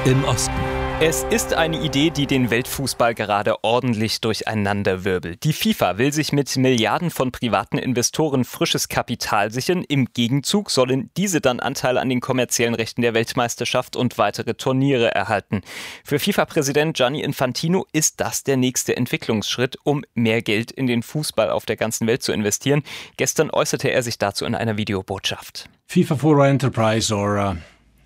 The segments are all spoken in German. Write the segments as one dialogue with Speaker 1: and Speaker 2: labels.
Speaker 1: im Osten.
Speaker 2: Es ist eine Idee, die den Weltfußball gerade ordentlich durcheinanderwirbelt. Die FIFA will sich mit Milliarden von privaten Investoren frisches Kapital sichern. Im Gegenzug sollen diese dann Anteile an den kommerziellen Rechten der Weltmeisterschaft und weitere Turniere erhalten. Für FIFA-Präsident Gianni Infantino ist das der nächste Entwicklungsschritt, um mehr Geld in den Fußball auf der ganzen Welt zu investieren. Gestern äußerte er sich dazu in einer Videobotschaft.
Speaker 3: FIFA Forward Enterprise or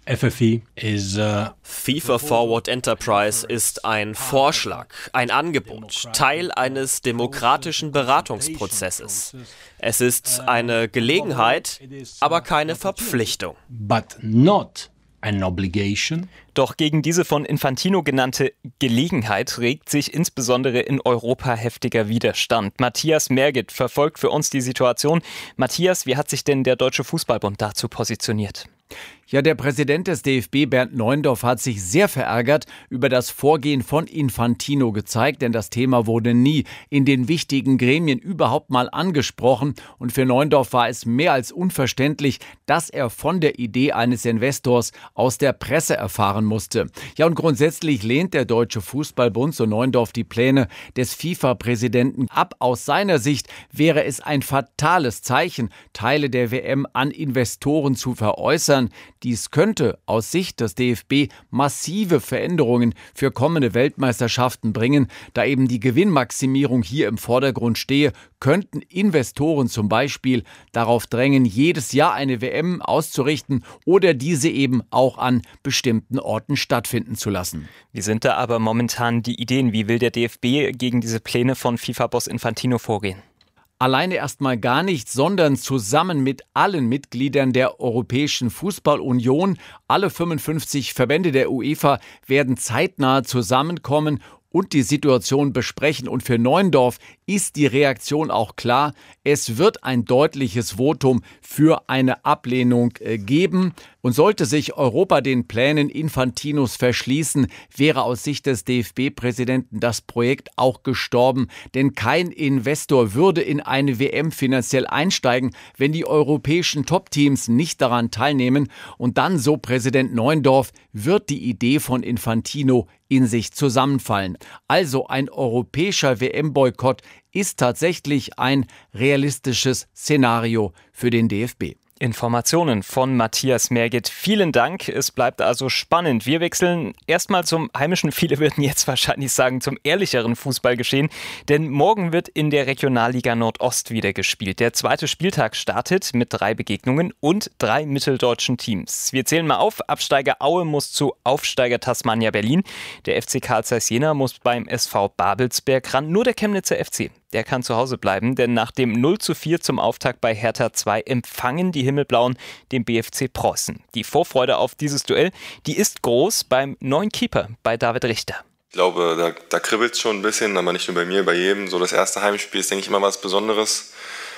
Speaker 3: FFE is
Speaker 4: FIFA Forward Enterprise ist ein Vorschlag, ein Angebot, Teil eines demokratischen Beratungsprozesses. Es ist eine Gelegenheit, aber keine Verpflichtung.
Speaker 3: but not an obligation.
Speaker 2: Doch gegen diese von Infantino genannte Gelegenheit regt sich insbesondere in Europa heftiger Widerstand. Matthias Merget verfolgt für uns die Situation. Matthias, wie hat sich denn der Deutsche Fußballbund dazu positioniert?
Speaker 5: Ja, der Präsident des DFB, Bernd Neuendorf, hat sich sehr verärgert über das Vorgehen von Infantino gezeigt, denn das Thema wurde nie in den wichtigen Gremien überhaupt mal angesprochen. Und für Neuendorf war es mehr als unverständlich, dass er von der Idee eines Investors aus der Presse erfahren musste. Ja, und grundsätzlich lehnt der Deutsche Fußballbund, so Neuendorf, die Pläne des FIFA-Präsidenten ab. Aus seiner Sicht wäre es ein fatales Zeichen, Teile der WM an Investoren zu veräußern. Dies könnte aus Sicht des DFB massive Veränderungen für kommende Weltmeisterschaften bringen. Da eben die Gewinnmaximierung hier im Vordergrund stehe, könnten Investoren zum Beispiel darauf drängen, jedes Jahr eine WM auszurichten oder diese eben auch an bestimmten Orten stattfinden zu lassen.
Speaker 2: Wie sind da aber momentan die Ideen? Wie will der DFB gegen diese Pläne von FIFA-Boss Infantino vorgehen?
Speaker 5: Alleine erstmal gar nicht, sondern zusammen mit allen Mitgliedern der Europäischen Fußballunion. Alle 55 Verbände der UEFA werden zeitnah zusammenkommen und die Situation besprechen. Und für Neuendorf ist die Reaktion auch klar. Es wird ein deutliches Votum für eine Ablehnung geben. Und sollte sich Europa den Plänen Infantinos verschließen, wäre aus Sicht des DFB-Präsidenten das Projekt auch gestorben. Denn kein Investor würde in eine WM finanziell einsteigen, wenn die europäischen Top-Teams nicht daran teilnehmen. Und dann, so Präsident Neuendorf, wird die Idee von Infantino in sich zusammenfallen. Also ein europäischer WM-Boykott ist tatsächlich ein realistisches Szenario für den DFB.
Speaker 2: Informationen von Matthias Merget. Vielen Dank. Es bleibt also spannend. Wir wechseln erstmal zum heimischen, viele würden jetzt wahrscheinlich sagen, zum ehrlicheren Fußballgeschehen. Denn morgen wird in der Regionalliga Nordost wieder gespielt. Der zweite Spieltag startet mit 3 Begegnungen und 3 mitteldeutschen Teams. Wir zählen mal auf. Absteiger Aue muss zu Aufsteiger Tasmania Berlin. Der FC Carl Zeiss Jena muss beim SV Babelsberg ran. Nur der Chemnitzer FC, der kann zu Hause bleiben, denn nach dem 0:4 zum Auftakt bei Hertha 2 empfangen die Himmelblauen den BFC Preußen. Die Vorfreude auf dieses Duell, die ist groß beim neuen Keeper, bei David Richter.
Speaker 6: Ich glaube, da kribbelt es schon ein bisschen, aber nicht nur bei mir, bei jedem. So das erste Heimspiel ist, denke ich, immer was Besonderes.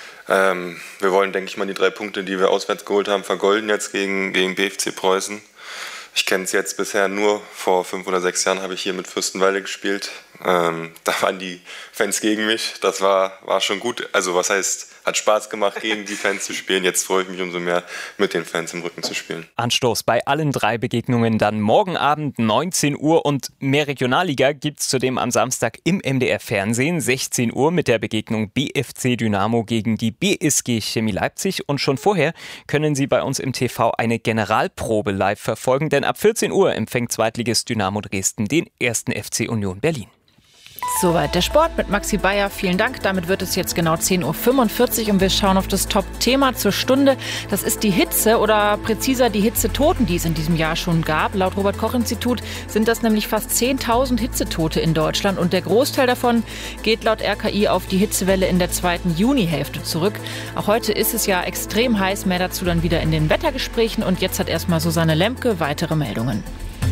Speaker 6: Wir wollen, denke ich mal, die 3 Punkte, die wir auswärts geholt haben, vergolden jetzt gegen BFC Preußen. Ich kenne es jetzt bisher nur, vor 5 oder 6 Jahren habe ich hier mit Fürstenwalde gespielt. Da waren die Fans gegen mich, das war schon gut. Also was heißt, hat Spaß gemacht, gegen die Fans zu spielen. Jetzt freue ich mich umso mehr, mit den Fans im Rücken zu spielen.
Speaker 2: Anstoß bei allen 3 Begegnungen dann morgen Abend 19 Uhr und mehr Regionalliga gibt es zudem am Samstag im MDR-Fernsehen 16 Uhr mit der Begegnung BFC Dynamo gegen die BSG Chemie Leipzig. Und schon vorher können Sie bei uns im TV eine Generalprobe live verfolgen, denn ab 14 Uhr empfängt Zweitligist Dynamo Dresden den 1. FC Union Berlin.
Speaker 7: Soweit der Sport mit Maxi Bayer. Vielen Dank. Damit wird es jetzt genau 10:45 Uhr und wir schauen auf das Top-Thema zur Stunde. Das ist die Hitze oder präziser die Hitzetoten, die es in diesem Jahr schon gab. Laut Robert-Koch-Institut sind das nämlich fast 10.000 Hitzetote in Deutschland und der Großteil davon geht laut RKI auf die Hitzewelle in der 2. Junihälfte zurück. Auch heute ist es ja extrem heiß. Mehr dazu dann wieder in den Wettergesprächen und jetzt hat erstmal Susanne Lemke weitere Meldungen.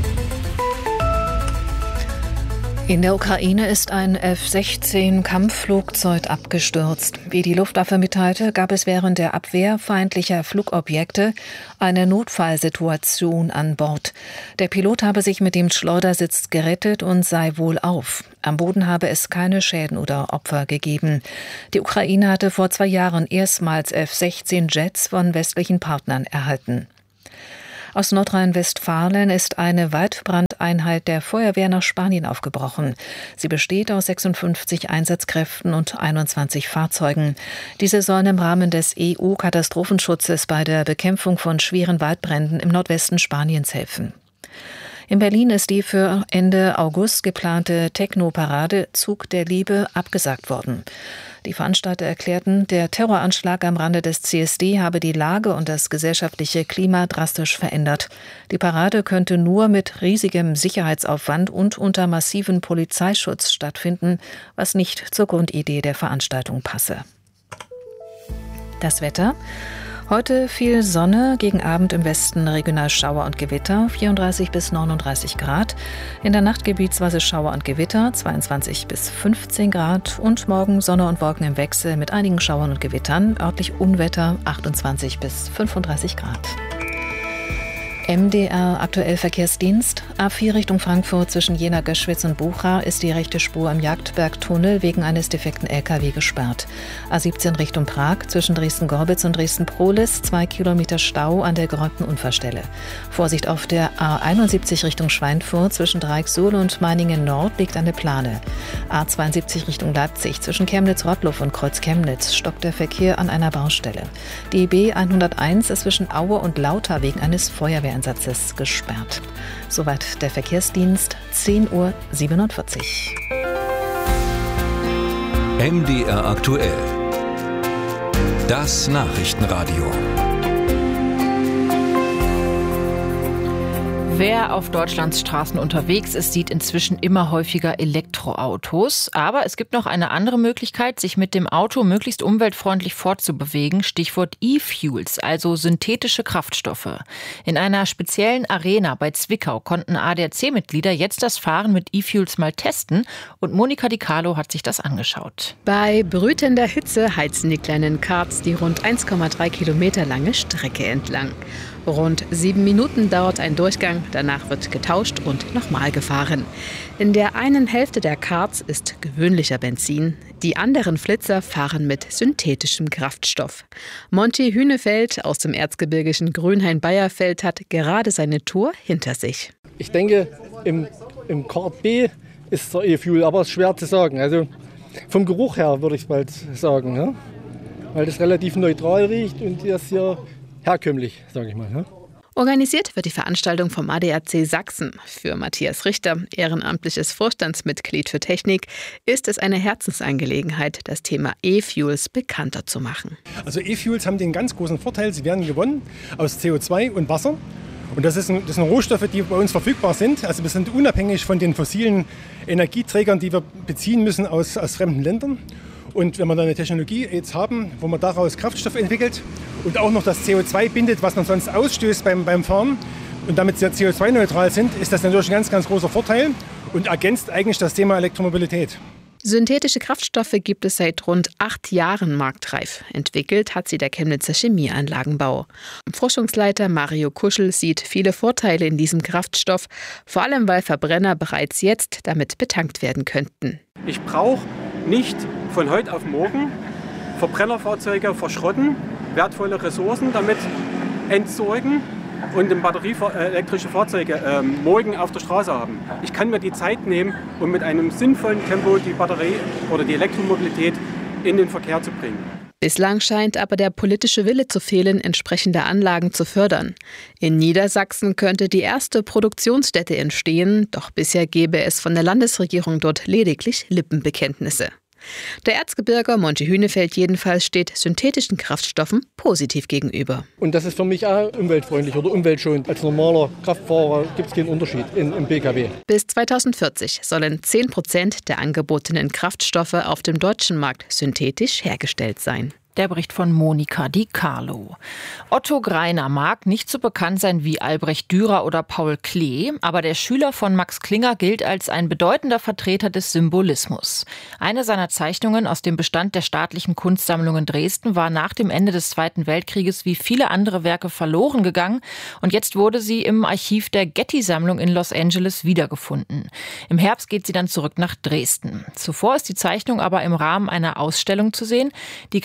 Speaker 8: In der Ukraine ist ein F-16-Kampfflugzeug abgestürzt. Wie die Luftwaffe mitteilte, gab es während der Abwehr feindlicher Flugobjekte eine Notfallsituation an Bord. Der Pilot habe sich mit dem Schleudersitz gerettet und sei wohlauf. Am Boden habe es keine Schäden oder Opfer gegeben. Die Ukraine hatte vor 2 Jahren erstmals F-16-Jets von westlichen Partnern erhalten. Aus Nordrhein-Westfalen ist eine Waldbrandeinheit der Feuerwehr nach Spanien aufgebrochen. Sie besteht aus 56 Einsatzkräften und 21 Fahrzeugen. Diese sollen im Rahmen des EU-Katastrophenschutzes bei der Bekämpfung von schweren Waldbränden im Nordwesten Spaniens helfen. In Berlin ist die für Ende August geplante Techno-Parade Zug der Liebe abgesagt worden. Die Veranstalter erklärten, der Terroranschlag am Rande des CSD habe die Lage und das gesellschaftliche Klima drastisch verändert. Die Parade könnte nur mit riesigem Sicherheitsaufwand und unter massivem Polizeischutz stattfinden, was nicht zur Grundidee der Veranstaltung passe. Das Wetter. Heute viel Sonne, gegen Abend im Westen regional Schauer und Gewitter, 34 bis 39 Grad. In der Nacht gebietsweise Schauer und Gewitter, 22 bis 15 Grad. Und morgen Sonne und Wolken im Wechsel mit einigen Schauern und Gewittern, örtlich Unwetter, 28 bis 35 Grad. MDR aktuell Verkehrsdienst. A4 Richtung Frankfurt zwischen Jena-Göschwitz und Bucha ist die rechte Spur im Jagdbergtunnel wegen eines defekten LKW gesperrt. A17 Richtung Prag zwischen Dresden-Gorbitz und Dresden-Prohlis 2 Kilometer Stau an der geräumten Unfallstelle. Vorsicht auf der A71 Richtung Schweinfurt zwischen Dreieckssohle und Meiningen-Nord liegt eine Plane. A72 Richtung Leipzig zwischen Chemnitz-Rottluff und Kreuz-Chemnitz stockt der Verkehr an einer Baustelle. Die B101 ist zwischen Aue und Lauter wegen eines Feuerwehreinsatzes gesperrt. Soweit der Verkehrsdienst, 10:47 Uhr.
Speaker 1: MDR aktuell. Das Nachrichtenradio.
Speaker 7: Wer auf Deutschlands Straßen unterwegs ist, sieht inzwischen immer häufiger Elektroautos. Aber es gibt noch eine andere Möglichkeit, sich mit dem Auto möglichst umweltfreundlich fortzubewegen. Stichwort E-Fuels, also synthetische Kraftstoffe. In einer speziellen Arena bei Zwickau konnten ADAC-Mitglieder jetzt das Fahren mit E-Fuels mal testen. Und Monika Di Carlo hat sich das angeschaut.
Speaker 9: Bei brütender Hitze heizen die kleinen Karts die rund 1,3 Kilometer lange Strecke entlang. Rund 7 Minuten dauert ein Durchgang, danach wird getauscht und nochmal gefahren. In der einen Hälfte der Karts ist gewöhnlicher Benzin, die anderen Flitzer fahren mit synthetischem Kraftstoff. Monty Hünefeld aus dem erzgebirgischen Grünhain-Beierfeld hat gerade seine Tour hinter sich.
Speaker 10: Ich denke, im Kart B ist der E-Fuel, aber es ist schwer zu sagen. Also vom Geruch her würde ich es bald sagen, ja? Weil das relativ neutral riecht und das hier herkömmlich, sage ich mal. Ja?
Speaker 9: Organisiert wird die Veranstaltung vom ADAC Sachsen. Für Matthias Richter, ehrenamtliches Vorstandsmitglied für Technik, ist es eine Herzensangelegenheit, das Thema E-Fuels bekannter zu machen.
Speaker 11: Also E-Fuels haben den ganz großen Vorteil, sie werden gewonnen aus CO2 und Wasser. Und das sind Rohstoffe, die bei uns verfügbar sind. Also wir sind unabhängig von den fossilen Energieträgern, die wir beziehen müssen aus fremden Ländern. Und wenn wir da eine Technologie jetzt haben, wo man daraus Kraftstoff entwickelt und auch noch das CO2 bindet, was man sonst ausstößt beim Fahren und damit sehr CO2-neutral sind, ist das natürlich ein ganz, ganz großer Vorteil und ergänzt eigentlich das Thema Elektromobilität.
Speaker 9: Synthetische Kraftstoffe gibt es seit rund 8 Jahren marktreif. Entwickelt hat sie der Chemnitzer Chemieanlagenbau. Forschungsleiter Mario Kuschel sieht viele Vorteile in diesem Kraftstoff, vor allem weil Verbrenner bereits jetzt damit betankt werden könnten.
Speaker 12: Ich brauche nicht von heute auf morgen Verbrennerfahrzeuge verschrotten, wertvolle Ressourcen damit entsorgen und batterieelektrische Fahrzeuge morgen auf der Straße haben. Ich kann mir die Zeit nehmen, um mit einem sinnvollen Tempo die Batterie oder die Elektromobilität in den Verkehr zu bringen.
Speaker 9: Bislang scheint aber der politische Wille zu fehlen, entsprechende Anlagen zu fördern. In Niedersachsen könnte die erste Produktionsstätte entstehen, doch bisher gäbe es von der Landesregierung dort lediglich Lippenbekenntnisse. Der Erzgebirger Monty Hünefeld jedenfalls steht synthetischen Kraftstoffen positiv gegenüber.
Speaker 10: Und das ist für mich auch umweltfreundlich oder umweltschonend. Als normaler Kraftfahrer gibt es keinen Unterschied im PKW.
Speaker 9: Bis 2040 sollen 10% der angebotenen Kraftstoffe auf dem deutschen Markt synthetisch hergestellt sein.
Speaker 7: Der Bericht von Monika Di Carlo. Otto Greiner mag nicht so bekannt sein wie Albrecht Dürer oder Paul Klee, aber der Schüler von Max Klinger gilt als ein bedeutender Vertreter des Symbolismus. Eine seiner Zeichnungen aus dem Bestand der Staatlichen Kunstsammlung in Dresden war nach dem Ende des Zweiten Weltkrieges wie viele andere Werke verloren gegangen und jetzt wurde sie im Archiv der Getty-Sammlung in Los Angeles wiedergefunden. Im Herbst geht sie dann zurück nach Dresden. Zuvor ist die Zeichnung aber im Rahmen einer Ausstellung zu sehen, die greifbar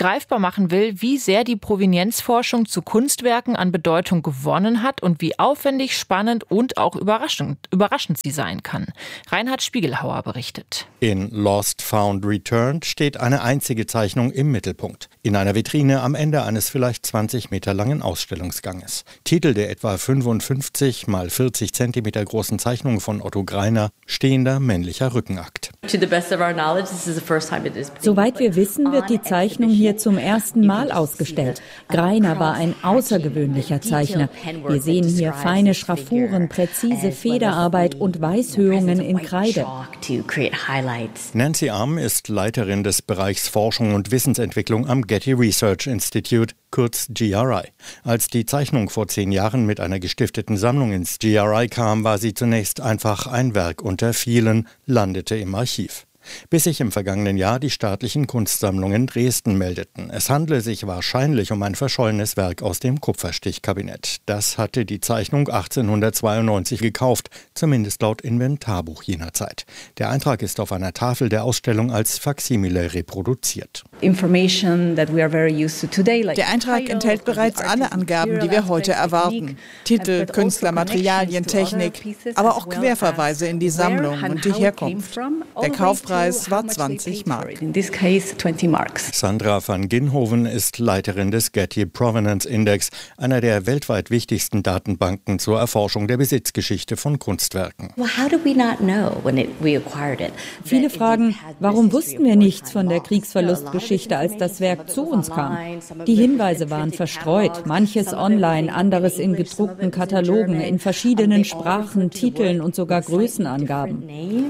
Speaker 7: machen will, wie sehr die Provenienzforschung zu Kunstwerken an Bedeutung gewonnen hat und wie aufwendig, spannend und auch überraschend sie sein kann. Reinhard Spiegelhauer berichtet.
Speaker 13: In Lost, Found, Returned steht eine einzige Zeichnung im Mittelpunkt. In einer Vitrine am Ende eines vielleicht 20 Meter langen Ausstellungsganges. Titel der etwa 55 mal 40 Zentimeter großen Zeichnung von Otto Greiner, stehender männlicher Rückenakt.
Speaker 14: Soweit wir wissen, wird die Zeichnung hier zum ersten Mal ausgestellt. Greiner war ein außergewöhnlicher Zeichner. Wir sehen hier feine Schraffuren, präzise Federarbeit und Weißhöhungen in Kreide.
Speaker 13: Nancy Arm ist Leiterin des Bereichs Forschung und Wissensentwicklung am Getty Research Institute, kurz GRI. Als die Zeichnung vor 10 Jahren mit einer gestifteten Sammlung ins GRI kam, war sie zunächst einfach ein Werk unter vielen, landete im Archiv. Bis sich im vergangenen Jahr die staatlichen Kunstsammlungen Dresden meldeten. Es handle sich wahrscheinlich um ein verschollenes Werk aus dem Kupferstichkabinett. Das hatte die Zeichnung 1892 gekauft, zumindest laut Inventarbuch jener Zeit. Der Eintrag ist auf einer Tafel der Ausstellung als Faksimile reproduziert.
Speaker 15: Der Eintrag enthält bereits alle Angaben, die wir heute erwarten. Titel, Künstler, Materialien, Technik, aber auch Querverweise in die Sammlung und die Herkunft. Der Kaufpreis war 20 Mark.
Speaker 13: Sandra van Ginhoven ist Leiterin des Getty Provenance Index, einer der weltweit wichtigsten Datenbanken zur Erforschung der Besitzgeschichte von Kunstwerken.
Speaker 14: Viele fragen, warum wussten wir nichts von der Kriegsverlustgeschichte, als das Werk zu uns kam? Die Hinweise waren verstreut, manches online, anderes in gedruckten Katalogen, in verschiedenen Sprachen, Titeln und sogar Größenangaben.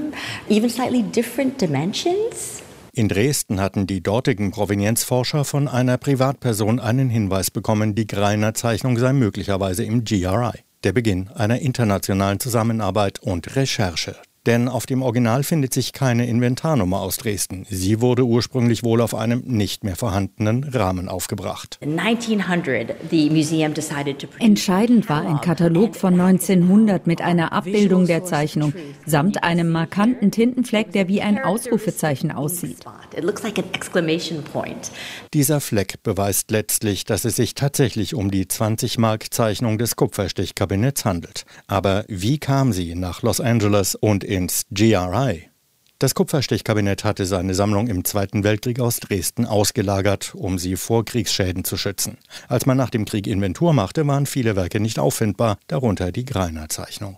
Speaker 13: In Dresden hatten die dortigen Provenienzforscher von einer Privatperson einen Hinweis bekommen, die Greiner Zeichnung sei möglicherweise im GRI. Der Beginn einer internationalen Zusammenarbeit und Recherche. Denn auf dem Original findet sich keine Inventarnummer aus Dresden. Sie wurde ursprünglich wohl auf einem nicht mehr vorhandenen Rahmen aufgebracht.
Speaker 14: Entscheidend war ein Katalog von 1900 mit einer Abbildung der Zeichnung, samt einem markanten Tintenfleck, der wie ein Ausrufezeichen aussieht.
Speaker 13: Dieser Fleck beweist letztlich, dass es sich tatsächlich um die 20-Mark-Zeichnung des Kupferstichkabinetts handelt. Aber wie kam sie nach Los Angeles und ins GRI? Das Kupferstichkabinett hatte seine Sammlung im Zweiten Weltkrieg aus Dresden ausgelagert, um sie vor Kriegsschäden zu schützen. Als man nach dem Krieg Inventur machte, waren viele Werke nicht auffindbar, darunter die Greiner Zeichnung.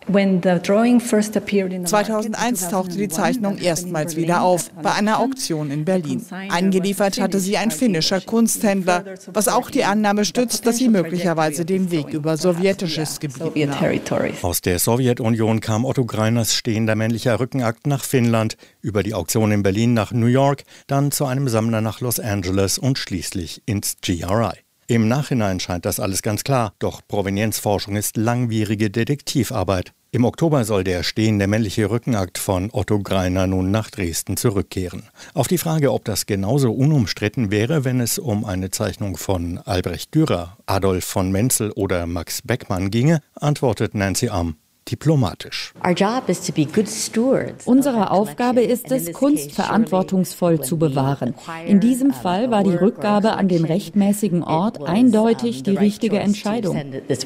Speaker 15: 2001 tauchte die Zeichnung erstmals wieder auf, bei einer Auktion in Berlin. Eingeliefert hatte sie ein finnischer Kunsthändler, was auch die Annahme stützt, dass sie möglicherweise den Weg über sowjetisches Gebiet nahm.
Speaker 13: Aus der Sowjetunion kam Otto Greiners stehender männlicher Rückenakt nach Finnland, über die Auktion in Berlin nach New York, dann zu einem Sammler nach Los Angeles und schließlich ins GRI. Im Nachhinein scheint das alles ganz klar, doch Provenienzforschung ist langwierige Detektivarbeit. Im Oktober soll der stehende männliche Rückenakt von Otto Greiner nun nach Dresden zurückkehren. Auf die Frage, ob das genauso unumstritten wäre, wenn es um eine Zeichnung von Albrecht Dürer, Adolf von Menzel oder Max Beckmann ginge, antwortet Nancy Arm diplomatisch.
Speaker 14: Unsere Aufgabe ist es, Kunst verantwortungsvoll zu bewahren. In diesem Fall war die Rückgabe an den rechtmäßigen Ort eindeutig die richtige Entscheidung.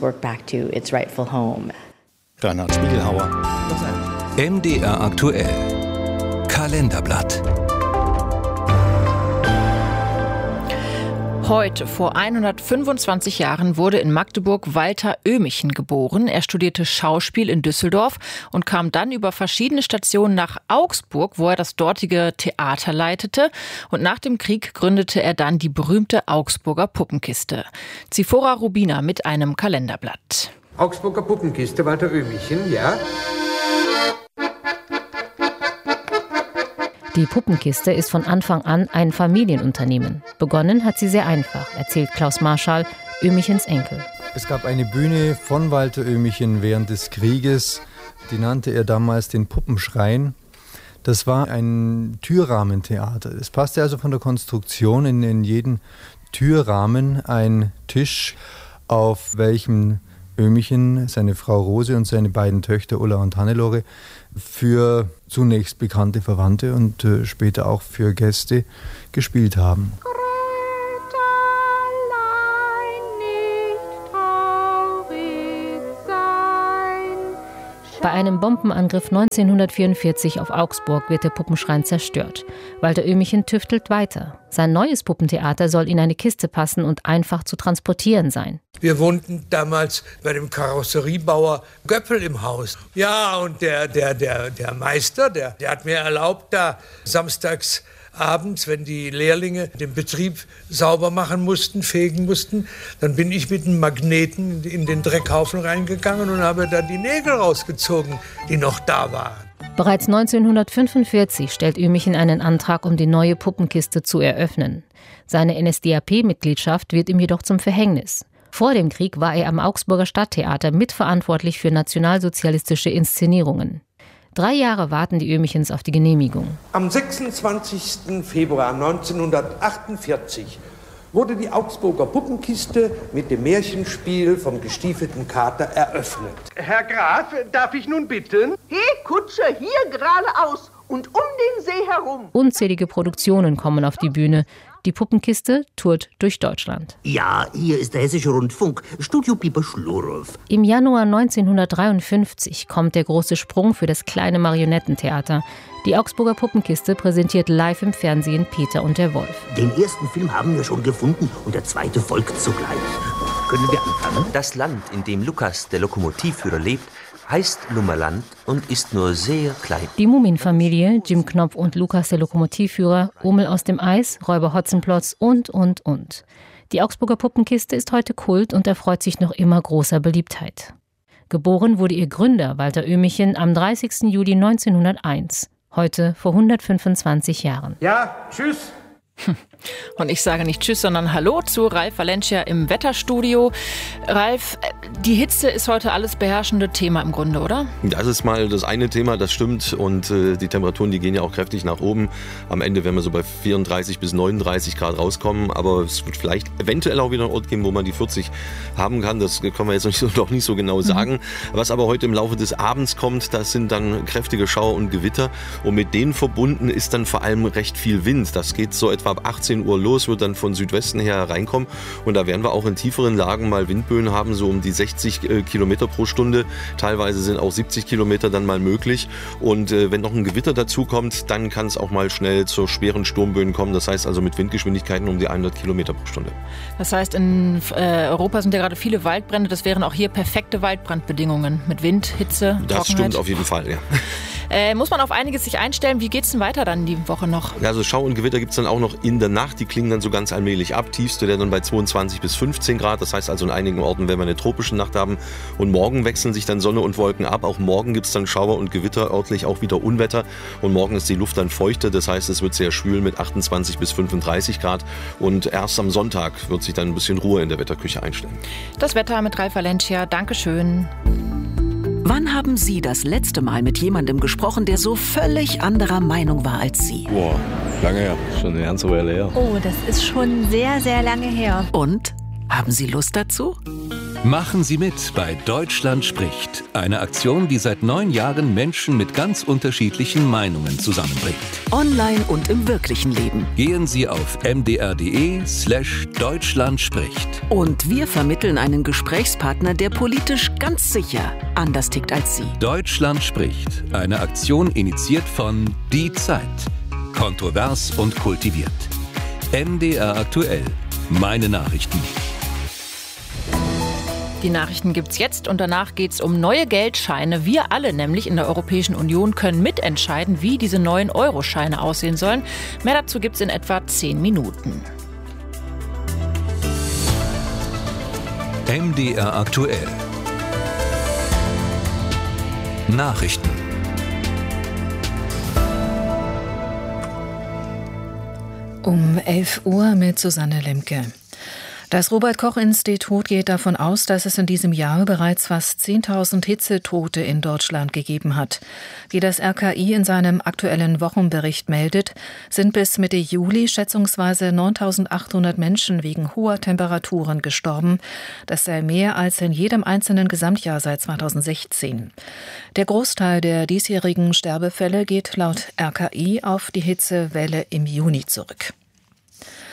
Speaker 13: Reinhard Spiegelhauer.
Speaker 1: MDR aktuell. Kalenderblatt.
Speaker 7: Heute, vor 125 Jahren, wurde in Magdeburg Walter Oehmichen geboren. Er studierte Schauspiel in Düsseldorf und kam dann über verschiedene Stationen nach Augsburg, wo er das dortige Theater leitete. Und nach dem Krieg gründete er dann die berühmte Augsburger Puppenkiste. Zifora Rubina mit einem Kalenderblatt.
Speaker 16: Augsburger Puppenkiste, Walter Oehmichen, ja?
Speaker 17: Die Puppenkiste ist von Anfang an ein Familienunternehmen. Begonnen hat sie sehr einfach, erzählt Klaus Marschall, Oehmichens Enkel.
Speaker 18: Es gab eine Bühne von Walter Oehmichen während des Krieges, die nannte er damals den Puppenschrein. Das war ein Türrahmentheater. Es passte also von der Konstruktion in jeden Türrahmen ein Tisch, auf welchem Oehmichen, seine Frau Rose und seine beiden Töchter Ulla und Hannelore für zunächst bekannte Verwandte und später auch für Gäste gespielt haben.
Speaker 17: Bei einem Bombenangriff 1944 auf Augsburg wird der Puppenschrein zerstört. Walter Oehmichen tüftelt weiter. Sein neues Puppentheater soll in eine Kiste passen und einfach zu transportieren sein.
Speaker 19: Wir wohnten damals bei dem Karosseriebauer Göppel im Haus. Ja, und der Meister, der hat mir erlaubt, da samstags abends, wenn die Lehrlinge den Betrieb sauber machen mussten, fegen mussten, dann bin ich mit einem Magneten in den Dreckhaufen reingegangen und habe da die Nägel rausgezogen, die noch da waren.
Speaker 17: Bereits 1945 stellt Oehmichen einen Antrag, um die neue Puppenkiste zu eröffnen. Seine NSDAP-Mitgliedschaft wird ihm jedoch zum Verhängnis. Vor dem Krieg war er am Augsburger Stadttheater mitverantwortlich für nationalsozialistische Inszenierungen. 3 Jahre warten die Oehmichens auf die Genehmigung.
Speaker 20: Am 26. Februar 1948 wurde die Augsburger Puppenkiste mit dem Märchenspiel vom gestiefelten Kater eröffnet.
Speaker 21: Herr Graf, darf ich nun bitten?
Speaker 22: Hey, Kutscher, hier geradeaus und um den See herum.
Speaker 17: Unzählige Produktionen kommen auf die Bühne. Die Puppenkiste tourt durch Deutschland.
Speaker 23: Ja, hier ist der Hessische Rundfunk, Studio Pieper Schlurow.
Speaker 17: Im Januar 1953 kommt der große Sprung für das kleine Marionettentheater. Die Augsburger Puppenkiste präsentiert live im Fernsehen Peter und der Wolf.
Speaker 23: Den ersten Film haben wir schon gefunden und der zweite folgt sogleich. Können wir anfangen?
Speaker 24: Das Land, in dem Lukas, der Lokomotivführer, lebt, heißt Lummerland und ist nur sehr klein.
Speaker 17: Die Mumienfamilie, Jim Knopf und Lukas, der Lokomotivführer, Ummel aus dem Eis, Räuber Hotzenplotz und. Die Augsburger Puppenkiste ist heute Kult und erfreut sich noch immer großer Beliebtheit. Geboren wurde ihr Gründer, Walter Oehmichen, am 30. Juli 1901, heute vor 125 Jahren.
Speaker 21: Ja, tschüss.
Speaker 7: Und ich sage nicht Tschüss, sondern Hallo zu Ralf Valencia im Wetterstudio. Ralf, die Hitze ist heute alles beherrschende Thema im Grunde, oder?
Speaker 25: Das ist mal das eine Thema, das stimmt. Und die Temperaturen, die gehen ja auch kräftig nach oben. Am Ende werden wir so bei 34 bis 39 Grad rauskommen. Aber es wird vielleicht eventuell auch wieder einen Ort geben, wo man die 40 haben kann. Das können wir jetzt noch nicht so genau sagen. Was aber heute im Laufe des Abends kommt, das sind dann kräftige Schauer und Gewitter. Und mit denen verbunden ist dann vor allem recht viel Wind. Das geht so etwa ab 18 Uhr los, wird dann von Südwesten her reinkommen. Und da werden wir auch in tieferen Lagen mal Windböen haben, so um die 60 Kilometer pro Stunde. Teilweise sind auch 70 Kilometer dann mal möglich. Und wenn noch ein Gewitter dazu kommt, dann kann es auch mal schnell zu schweren Sturmböen kommen. Das heißt also mit Windgeschwindigkeiten um die 100 Kilometer pro Stunde.
Speaker 7: Das heißt, in Europa sind ja gerade viele Waldbrände. Das wären auch hier perfekte Waldbrandbedingungen mit Wind, Hitze,
Speaker 25: Das
Speaker 7: Trockenheit.
Speaker 25: stimmt auf jeden Fall, ja.
Speaker 7: Muss man auf einiges sich einstellen? Wie geht es denn weiter dann die Woche noch?
Speaker 25: Also Schau und Gewitter gibt es dann auch noch in der Nacht. Die klingen dann so ganz allmählich ab. Tiefste wäre dann bei 22 bis 15 Grad. Das heißt also in einigen Orten werden wir eine tropische Nacht haben. Und morgen wechseln sich dann Sonne und Wolken ab. Auch morgen gibt es dann Schauer und Gewitter, örtlich auch wieder Unwetter. Und morgen ist die Luft dann feuchter. Das heißt, es wird sehr schwül mit 28 bis 35 Grad. Und erst am Sonntag wird sich dann ein bisschen Ruhe in der Wetterküche einstellen.
Speaker 7: Das Wetter mit Ralf Valencia. Dankeschön.
Speaker 26: Wann haben Sie das letzte Mal mit jemandem gesprochen, der so völlig anderer Meinung war als Sie?
Speaker 27: Boah, lange her. Schon eine ganze Weile her.
Speaker 28: Oh, das ist schon sehr, sehr lange her.
Speaker 26: Und? Haben Sie Lust dazu?
Speaker 1: Machen Sie mit bei Deutschland spricht. Eine Aktion, die seit 9 Jahren Menschen mit ganz unterschiedlichen Meinungen zusammenbringt.
Speaker 26: Online und im wirklichen Leben.
Speaker 1: Gehen Sie auf mdr.de/Deutschland spricht.
Speaker 26: Und wir vermitteln einen Gesprächspartner, der politisch ganz sicher anders tickt als Sie.
Speaker 1: Deutschland spricht. Eine Aktion initiiert von Die Zeit. Kontrovers und kultiviert. MDR aktuell. Meine Nachrichten.
Speaker 7: Die Nachrichten gibt's jetzt und danach geht's um neue Geldscheine. Wir alle nämlich in der Europäischen Union können mitentscheiden, wie diese neuen Euroscheine aussehen sollen. Mehr dazu gibt's in etwa 10 Minuten.
Speaker 1: MDR aktuell. Nachrichten.
Speaker 8: Um 11 Uhr mit Susanne Lemke. Das Robert-Koch-Institut geht davon aus, dass es in diesem Jahr bereits fast 10.000 Hitzetote in Deutschland gegeben hat. Wie das RKI in seinem aktuellen Wochenbericht meldet, sind bis Mitte Juli schätzungsweise 9.800 Menschen wegen hoher Temperaturen gestorben. Das sei mehr als in jedem einzelnen Gesamtjahr seit 2016. Der Großteil der diesjährigen Sterbefälle geht laut RKI auf die Hitzewelle im Juni zurück.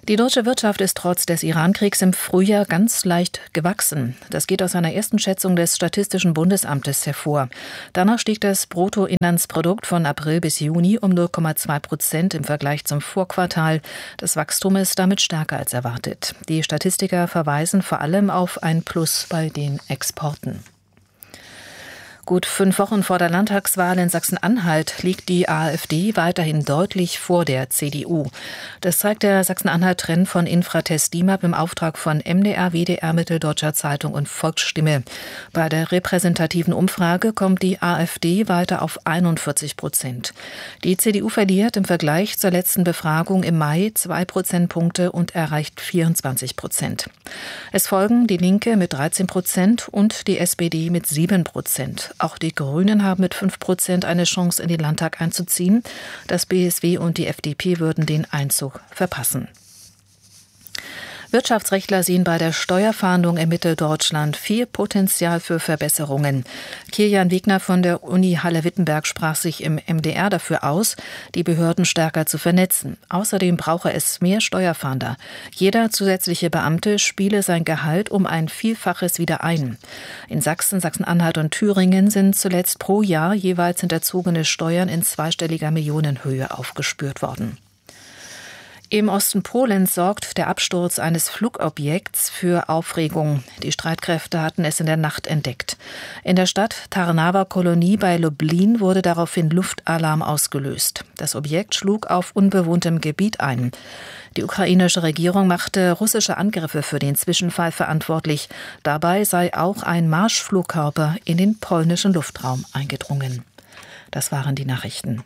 Speaker 8: Die deutsche Wirtschaft ist trotz des Iran-Kriegs im Frühjahr ganz leicht gewachsen. Das geht aus einer ersten Schätzung des Statistischen Bundesamtes hervor. Danach stieg das Bruttoinlandsprodukt von April bis Juni um 0,2% im Vergleich zum Vorquartal. Das Wachstum ist damit stärker als erwartet. Die Statistiker verweisen vor allem auf ein Plus bei den Exporten. Gut 5 Wochen vor der Landtagswahl in Sachsen-Anhalt liegt die AfD weiterhin deutlich vor der CDU. Das zeigt der Sachsen-Anhalt-Trend von Infratest DIMAP im Auftrag von MDR, WDR, Mitteldeutscher Zeitung und Volksstimme. Bei der repräsentativen Umfrage kommt die AfD weiter auf 41%. Die CDU verliert im Vergleich zur letzten Befragung im Mai 2 Prozentpunkte und erreicht 24%. Es folgen die Linke mit 13% und die SPD mit 7%. Auch die Grünen haben mit 5% eine Chance, in den Landtag einzuziehen. Das BSW und die FDP würden den Einzug verpassen. Wirtschaftsrechtler sehen bei der Steuerfahndung in Mitteldeutschland viel Potenzial für Verbesserungen. Kirjan Wegner von der Uni Halle-Wittenberg sprach sich im MDR dafür aus, die Behörden stärker zu vernetzen. Außerdem brauche es mehr Steuerfahnder. Jeder zusätzliche Beamte spiele sein Gehalt um ein Vielfaches wieder ein. In Sachsen, Sachsen-Anhalt und Thüringen sind zuletzt pro Jahr jeweils hinterzogene Steuern in zweistelliger Millionenhöhe aufgespürt worden. Im Osten Polens sorgt der Absturz eines Flugobjekts für Aufregung. Die Streitkräfte hatten es in der Nacht entdeckt. In der Stadt Tarnawa-Kolonie bei Lublin wurde daraufhin Luftalarm ausgelöst. Das Objekt schlug auf unbewohntem Gebiet ein. Die ukrainische Regierung machte russische Angriffe für den Zwischenfall verantwortlich. Dabei sei auch ein Marschflugkörper in den polnischen Luftraum eingedrungen. Das waren die Nachrichten.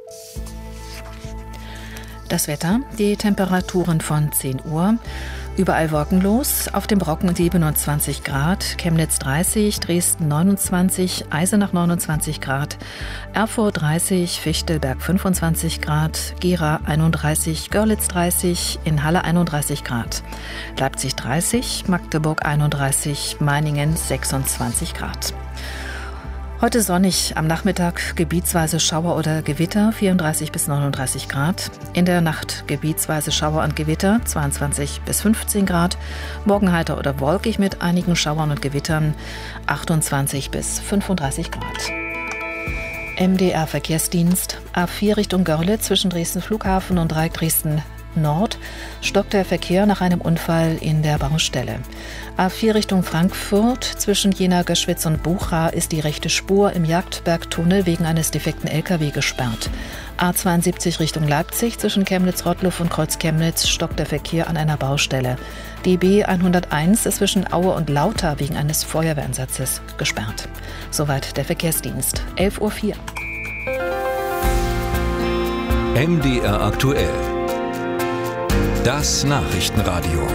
Speaker 8: Das Wetter, die Temperaturen von 10 Uhr. Überall wolkenlos, auf dem Brocken 27 Grad, Chemnitz 30, Dresden 29, Eisenach 29 Grad, Erfurt 30, Fichtelberg 25 Grad, Gera 31, Görlitz 30, in Halle 31 Grad, Leipzig 30, Magdeburg 31, Meiningen 26 Grad. Heute sonnig, am Nachmittag gebietsweise Schauer oder Gewitter, 34 bis 39 Grad. In der Nacht gebietsweise Schauer und Gewitter, 22 bis 15 Grad. Morgen heiter oder wolkig mit einigen Schauern und Gewittern, 28 bis 35 Grad. MDR Verkehrsdienst, A4 Richtung Görlitz zwischen Dresden Flughafen und Dreieck Dresden Nord stockt der Verkehr nach einem Unfall in der Baustelle. A4 Richtung Frankfurt zwischen Jena, Göschwitz und Bucha ist die rechte Spur im Jagdbergtunnel wegen eines defekten LKW gesperrt. A72 Richtung Leipzig zwischen Chemnitz-Rottluff und Kreuz-Chemnitz stockt der Verkehr an einer Baustelle. Die B101 ist zwischen Aue und Lauter wegen eines Feuerwehreinsatzes gesperrt. Soweit der Verkehrsdienst. 11:04 Uhr.
Speaker 1: MDR aktuell. Das Nachrichtenradio.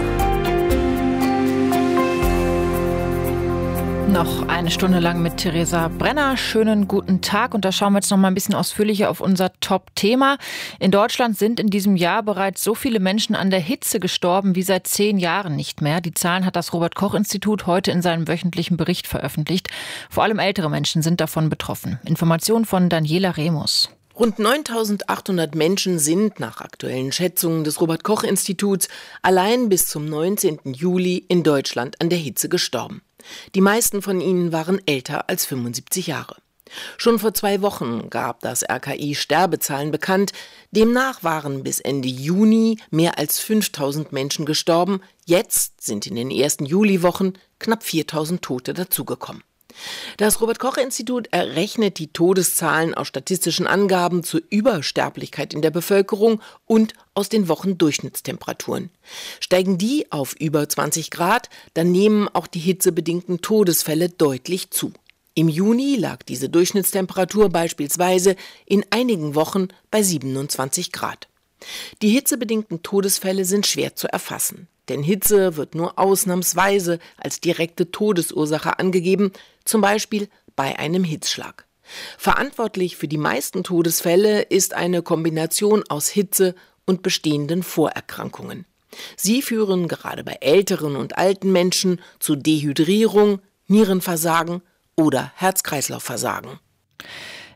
Speaker 7: Noch eine Stunde lang mit Theresa Brenner. Schönen guten Tag. Und da schauen wir jetzt noch mal ein bisschen ausführlicher auf unser Top-Thema. In Deutschland sind in diesem Jahr bereits so viele Menschen an der Hitze gestorben wie seit 10 Jahren nicht mehr. Die Zahlen hat das Robert-Koch-Institut heute in seinem wöchentlichen Bericht veröffentlicht. Vor allem ältere Menschen sind davon betroffen. Informationen von Daniela Remus.
Speaker 2: Rund 9.800 Menschen sind nach aktuellen Schätzungen des Robert-Koch-Instituts allein bis zum 19. Juli in Deutschland an der Hitze gestorben. Die meisten von ihnen waren älter als 75 Jahre. Schon vor 2 Wochen gab das RKI Sterbezahlen bekannt. Demnach waren bis Ende Juni mehr als 5.000 Menschen gestorben. Jetzt sind in den ersten Juliwochen knapp 4.000 Tote dazugekommen. Das Robert-Koch-Institut errechnet die Todeszahlen aus statistischen Angaben zur Übersterblichkeit in der Bevölkerung und aus den Wochendurchschnittstemperaturen. Steigen die auf über 20 Grad, dann nehmen auch die hitzebedingten Todesfälle deutlich zu. Im Juni lag diese Durchschnittstemperatur beispielsweise in einigen Wochen bei 27 Grad. Die hitzebedingten Todesfälle sind schwer zu erfassen. Denn Hitze wird nur ausnahmsweise als direkte Todesursache angegeben, zum Beispiel bei einem Hitzschlag. Verantwortlich für die meisten Todesfälle ist eine Kombination aus Hitze und bestehenden Vorerkrankungen. Sie führen gerade bei älteren und alten Menschen zu Dehydrierung, Nierenversagen oder Herz-Kreislauf-Versagen.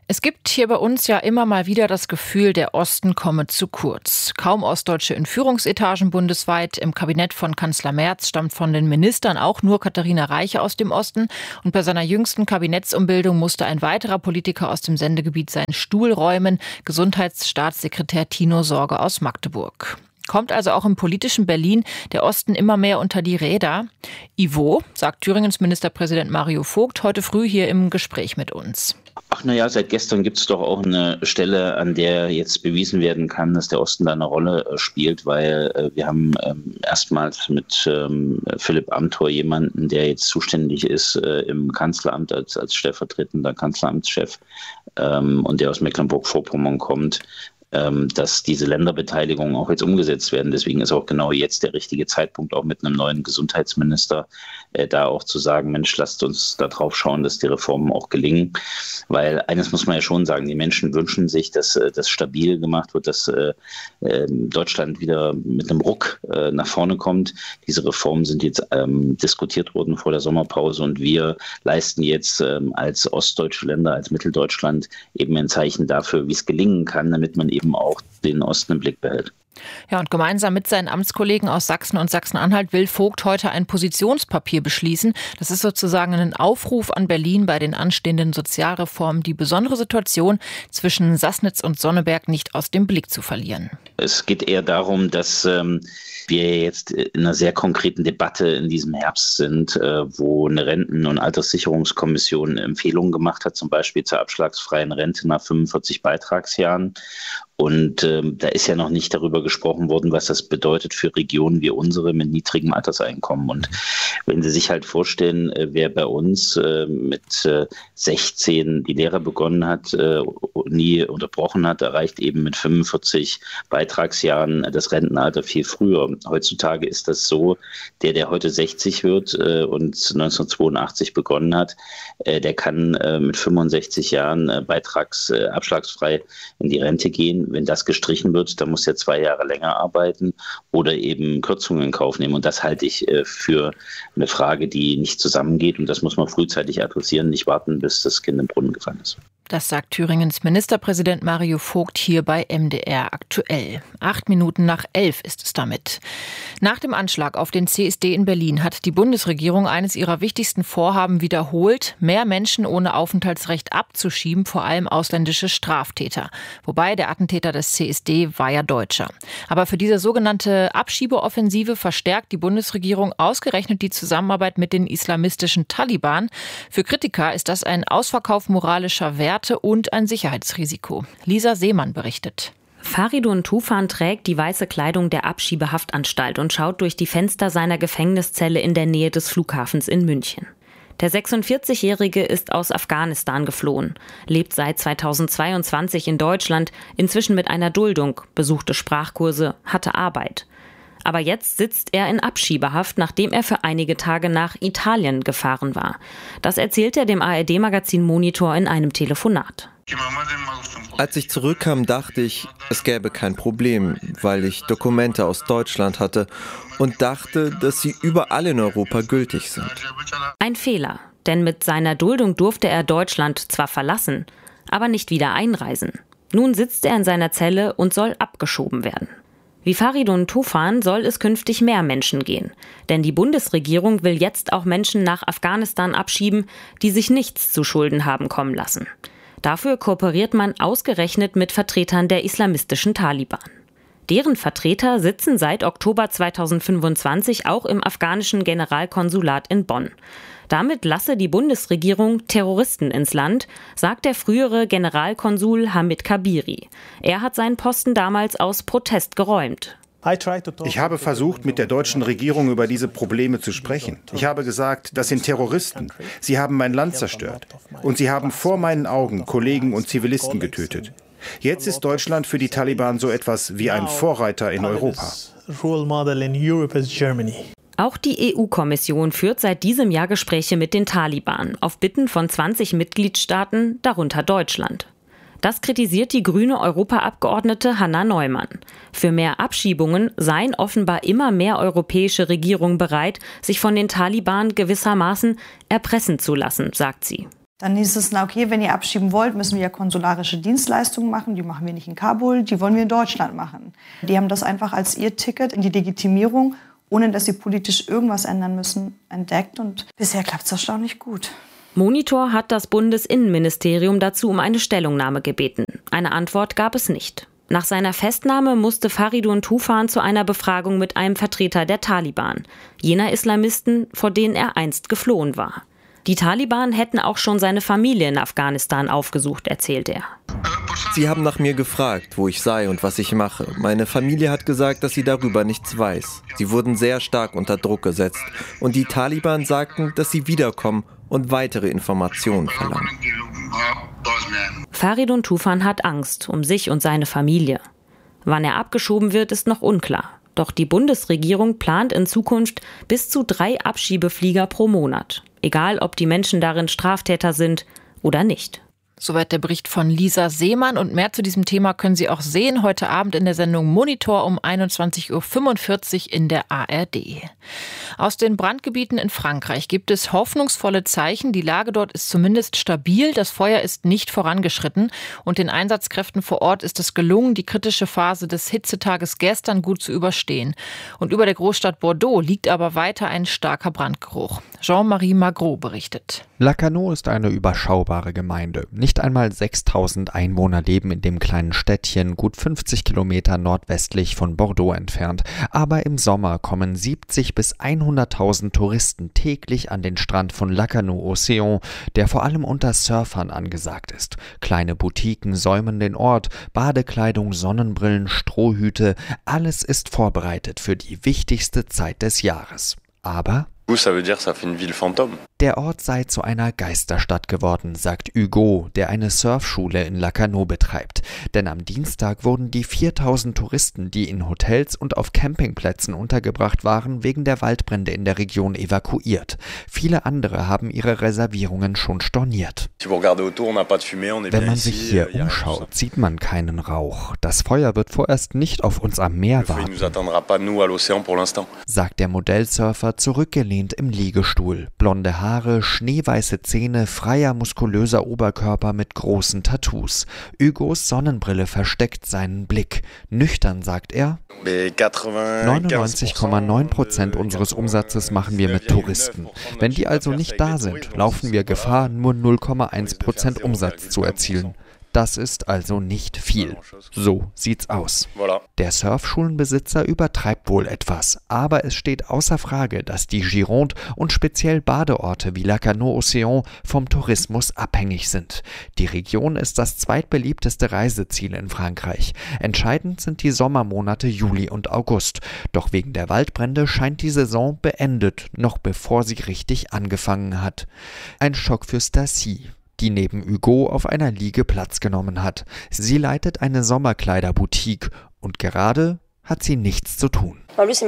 Speaker 7: Es gibt hier bei uns ja immer mal wieder das Gefühl, der Osten komme zu kurz. Kaum Ostdeutsche in Führungsetagen bundesweit. Im Kabinett von Kanzler Merz stammt von den Ministern auch nur Katharina Reiche aus dem Osten. Und bei seiner jüngsten Kabinettsumbildung musste ein weiterer Politiker aus dem Sendegebiet seinen Stuhl räumen. Gesundheitsstaatssekretär Tino Sorge aus Magdeburg. Kommt also auch im politischen Berlin der Osten immer mehr unter die Räder? Ivo, sagt Thüringens Ministerpräsident Mario Vogt heute früh hier im Gespräch mit uns.
Speaker 3: Ach naja, seit gestern gibt es doch auch eine Stelle, an der jetzt bewiesen werden kann, dass der Osten da eine Rolle spielt, weil wir haben erstmals mit Philipp Amthor jemanden, der jetzt zuständig ist im Kanzleramt als stellvertretender Kanzleramtschef und der aus Mecklenburg-Vorpommern kommt, dass diese Länderbeteiligungen auch jetzt umgesetzt werden. Deswegen ist auch genau jetzt der richtige Zeitpunkt, auch mit einem neuen Gesundheitsminister, da auch zu sagen, Mensch, lasst uns da drauf schauen, dass die Reformen auch gelingen. Weil eines muss man ja schon sagen, die Menschen wünschen sich, dass das stabil gemacht wird, dass Deutschland wieder mit einem Ruck nach vorne kommt. Diese Reformen sind jetzt diskutiert worden vor der Sommerpause und wir leisten jetzt als ostdeutsche Länder, als Mitteldeutschland eben ein Zeichen dafür, wie es gelingen kann, damit man eben auch den Osten im Blick behält.
Speaker 7: Ja, und gemeinsam mit seinen Amtskollegen aus Sachsen und Sachsen-Anhalt will Vogt heute ein Positionspapier beschließen. Das ist sozusagen ein Aufruf an Berlin, bei den anstehenden Sozialreformen die besondere Situation zwischen Sassnitz und Sonneberg nicht aus dem Blick zu verlieren.
Speaker 3: Es geht eher darum, dass wir jetzt in einer sehr konkreten Debatte in diesem Herbst sind, wo eine Renten- und Alterssicherungskommission Empfehlungen gemacht hat, zum Beispiel zur abschlagsfreien Rente nach 45 Beitragsjahren. Und da ist ja noch nicht darüber gesprochen worden, was das bedeutet für Regionen wie unsere mit niedrigem Alterseinkommen. Und wenn Sie sich halt vorstellen, wer bei uns mit 16 die Lehre begonnen hat, nie unterbrochen hat, erreicht eben mit 45 Beitragsjahren das Rentenalter viel früher. Heutzutage ist das so, der heute 60 wird und 1982 begonnen hat, der kann mit 65 Jahren abschlagsfrei in die Rente gehen. Wenn das gestrichen wird, dann muss er 2 Jahre länger arbeiten oder eben Kürzungen in Kauf nehmen. Und das halte ich für eine Frage, die nicht zusammengeht. Und das muss man frühzeitig adressieren, nicht warten, bis das Kind im Brunnen gefallen ist.
Speaker 7: Das sagt Thüringens Ministerpräsident Mario Vogt hier bei MDR aktuell. 11:08 ist es damit. Nach dem Anschlag auf den CSD in Berlin hat die Bundesregierung eines ihrer wichtigsten Vorhaben wiederholt, mehr Menschen ohne Aufenthaltsrecht abzuschieben, vor allem ausländische Straftäter. Wobei der Attentäter des CSD war ja Deutscher. Aber für diese sogenannte Abschiebeoffensive verstärkt die Bundesregierung ausgerechnet die Zusammenarbeit mit den islamistischen Taliban. Für Kritiker ist das ein Ausverkauf moralischer Werte und ein Sicherheitsrisiko. Lisa Seemann berichtet.
Speaker 4: Faridun Tufan trägt die weiße Kleidung der Abschiebehaftanstalt und schaut durch die Fenster seiner Gefängniszelle in der Nähe des Flughafens in München. Der 46-Jährige ist aus Afghanistan geflohen, lebt seit 2022 in Deutschland, inzwischen mit einer Duldung, besuchte Sprachkurse, hatte Arbeit. Aber jetzt sitzt er in Abschiebehaft, nachdem er für einige Tage nach Italien gefahren war. Das erzählt er dem ARD-Magazin Monitor in einem Telefonat.
Speaker 5: Als ich zurückkam, dachte ich, es gäbe kein Problem, weil ich Dokumente aus Deutschland hatte und dachte, dass sie überall in Europa gültig sind.
Speaker 4: Ein Fehler, denn mit seiner Duldung durfte er Deutschland zwar verlassen, aber nicht wieder einreisen. Nun sitzt er in seiner Zelle und soll abgeschoben werden. Wie Faridun Tufan soll es künftig mehr Menschen gehen. Denn die Bundesregierung will jetzt auch Menschen nach Afghanistan abschieben, die sich nichts zu Schulden haben kommen lassen. Dafür kooperiert man ausgerechnet mit Vertretern der islamistischen Taliban. Deren Vertreter sitzen seit Oktober 2025 auch im afghanischen Generalkonsulat in Bonn. Damit lasse die Bundesregierung Terroristen ins Land, sagt der frühere Generalkonsul Hamid Kabiri. Er hat seinen Posten damals aus Protest geräumt.
Speaker 6: Ich habe versucht, mit der deutschen Regierung über diese Probleme zu sprechen. Ich habe gesagt, das sind Terroristen. Sie haben mein Land zerstört. Und sie haben vor meinen Augen Kollegen und Zivilisten getötet. Jetzt ist Deutschland für die Taliban so etwas wie ein Vorreiter in Europa.
Speaker 4: Auch die EU-Kommission führt seit diesem Jahr Gespräche mit den Taliban, auf Bitten von 20 Mitgliedstaaten, darunter Deutschland. Das kritisiert die grüne Europaabgeordnete Hanna Neumann. Für mehr Abschiebungen seien offenbar immer mehr europäische Regierungen bereit, sich von den Taliban gewissermaßen erpressen zu lassen, sagt sie.
Speaker 9: Dann hieß es, na okay, wenn ihr abschieben wollt, müssen wir ja konsularische Dienstleistungen machen. Die machen wir nicht in Kabul, die wollen wir in Deutschland machen. Die haben das einfach als ihr Ticket in die Legitimierung, ohne dass sie politisch irgendwas ändern müssen, entdeckt. Und bisher klappt es erstaunlich gut.
Speaker 4: Monitor hat das Bundesinnenministerium dazu um eine Stellungnahme gebeten. Eine Antwort gab es nicht. Nach seiner Festnahme musste Faridun Tufan zu einer Befragung mit einem Vertreter der Taliban, jener Islamisten, vor denen er einst geflohen war. Die Taliban hätten auch schon seine Familie in Afghanistan aufgesucht, erzählt er.
Speaker 5: Sie haben nach mir gefragt, wo ich sei und was ich mache. Meine Familie hat gesagt, dass sie darüber nichts weiß. Sie wurden sehr stark unter Druck gesetzt. Und die Taliban sagten, dass sie wiederkommen und weitere Informationen verlangen.
Speaker 4: Faridun Tufan hat Angst um sich und seine Familie. Wann er abgeschoben wird, ist noch unklar. Doch die Bundesregierung plant in Zukunft bis zu 3 Abschiebeflieger pro Monat. Egal, ob die Menschen darin Straftäter sind oder nicht.
Speaker 7: Soweit der Bericht von Lisa Seemann. Und mehr zu diesem Thema können Sie auch sehen heute Abend in der Sendung Monitor um 21.45 Uhr in der ARD. Aus den Brandgebieten in Frankreich gibt es hoffnungsvolle Zeichen. Die Lage dort ist zumindest stabil. Das Feuer ist nicht vorangeschritten. Und den Einsatzkräften vor Ort ist es gelungen, die kritische Phase des Hitzetages gestern gut zu überstehen. Und über der Großstadt Bordeaux liegt aber weiter ein starker Brandgeruch. Jean-Marie Magro berichtet.
Speaker 10: Lacanau ist eine überschaubare Gemeinde. Nicht einmal 6000 Einwohner leben in dem kleinen Städtchen, gut 50 Kilometer nordwestlich von Bordeaux entfernt. Aber im Sommer kommen 70 bis 100.000 Touristen täglich an den Strand von Lacanau-Océan, der vor allem unter Surfern angesagt ist. Kleine Boutiquen säumen den Ort, Badekleidung, Sonnenbrillen, Strohhüte, alles ist vorbereitet für die wichtigste Zeit des Jahres. Aber der Ort sei zu einer Geisterstadt geworden, sagt Hugo, der eine Surfschule in Lacanau betreibt. Denn am Dienstag wurden die 4000 Touristen, die in Hotels und auf Campingplätzen untergebracht waren, wegen der Waldbrände in der Region evakuiert. Viele andere haben ihre Reservierungen schon storniert. Wenn man sich hier umschaut, sieht man keinen Rauch. Das Feuer wird vorerst nicht auf uns am Meer warten, sagt der Modellsurfer zurückgelehnt im Liegestuhl. Blonde Haare, schneeweiße Zähne, freier, muskulöser Oberkörper mit großen Tattoos. Hugos Sonnenbrille versteckt seinen Blick. Nüchtern sagt er: 99,9% unseres Umsatzes machen wir mit Touristen. Wenn die also nicht da sind, laufen wir Gefahr, nur 0,1% Umsatz zu erzielen. Das ist also nicht viel. So sieht's aus. Der Surfschulenbesitzer übertreibt wohl etwas, aber es steht außer Frage, dass die Gironde und speziell Badeorte wie Lacanau-Océan vom Tourismus abhängig sind. Die Region ist das zweitbeliebteste Reiseziel in Frankreich. Entscheidend sind die Sommermonate Juli und August. Doch wegen der Waldbrände scheint die Saison beendet, noch bevor sie richtig angefangen hat. Ein Schock für Stacy, die neben Hugo auf einer Liege Platz genommen hat. Sie leitet eine Sommerkleiderboutique und gerade hat sie nichts zu tun.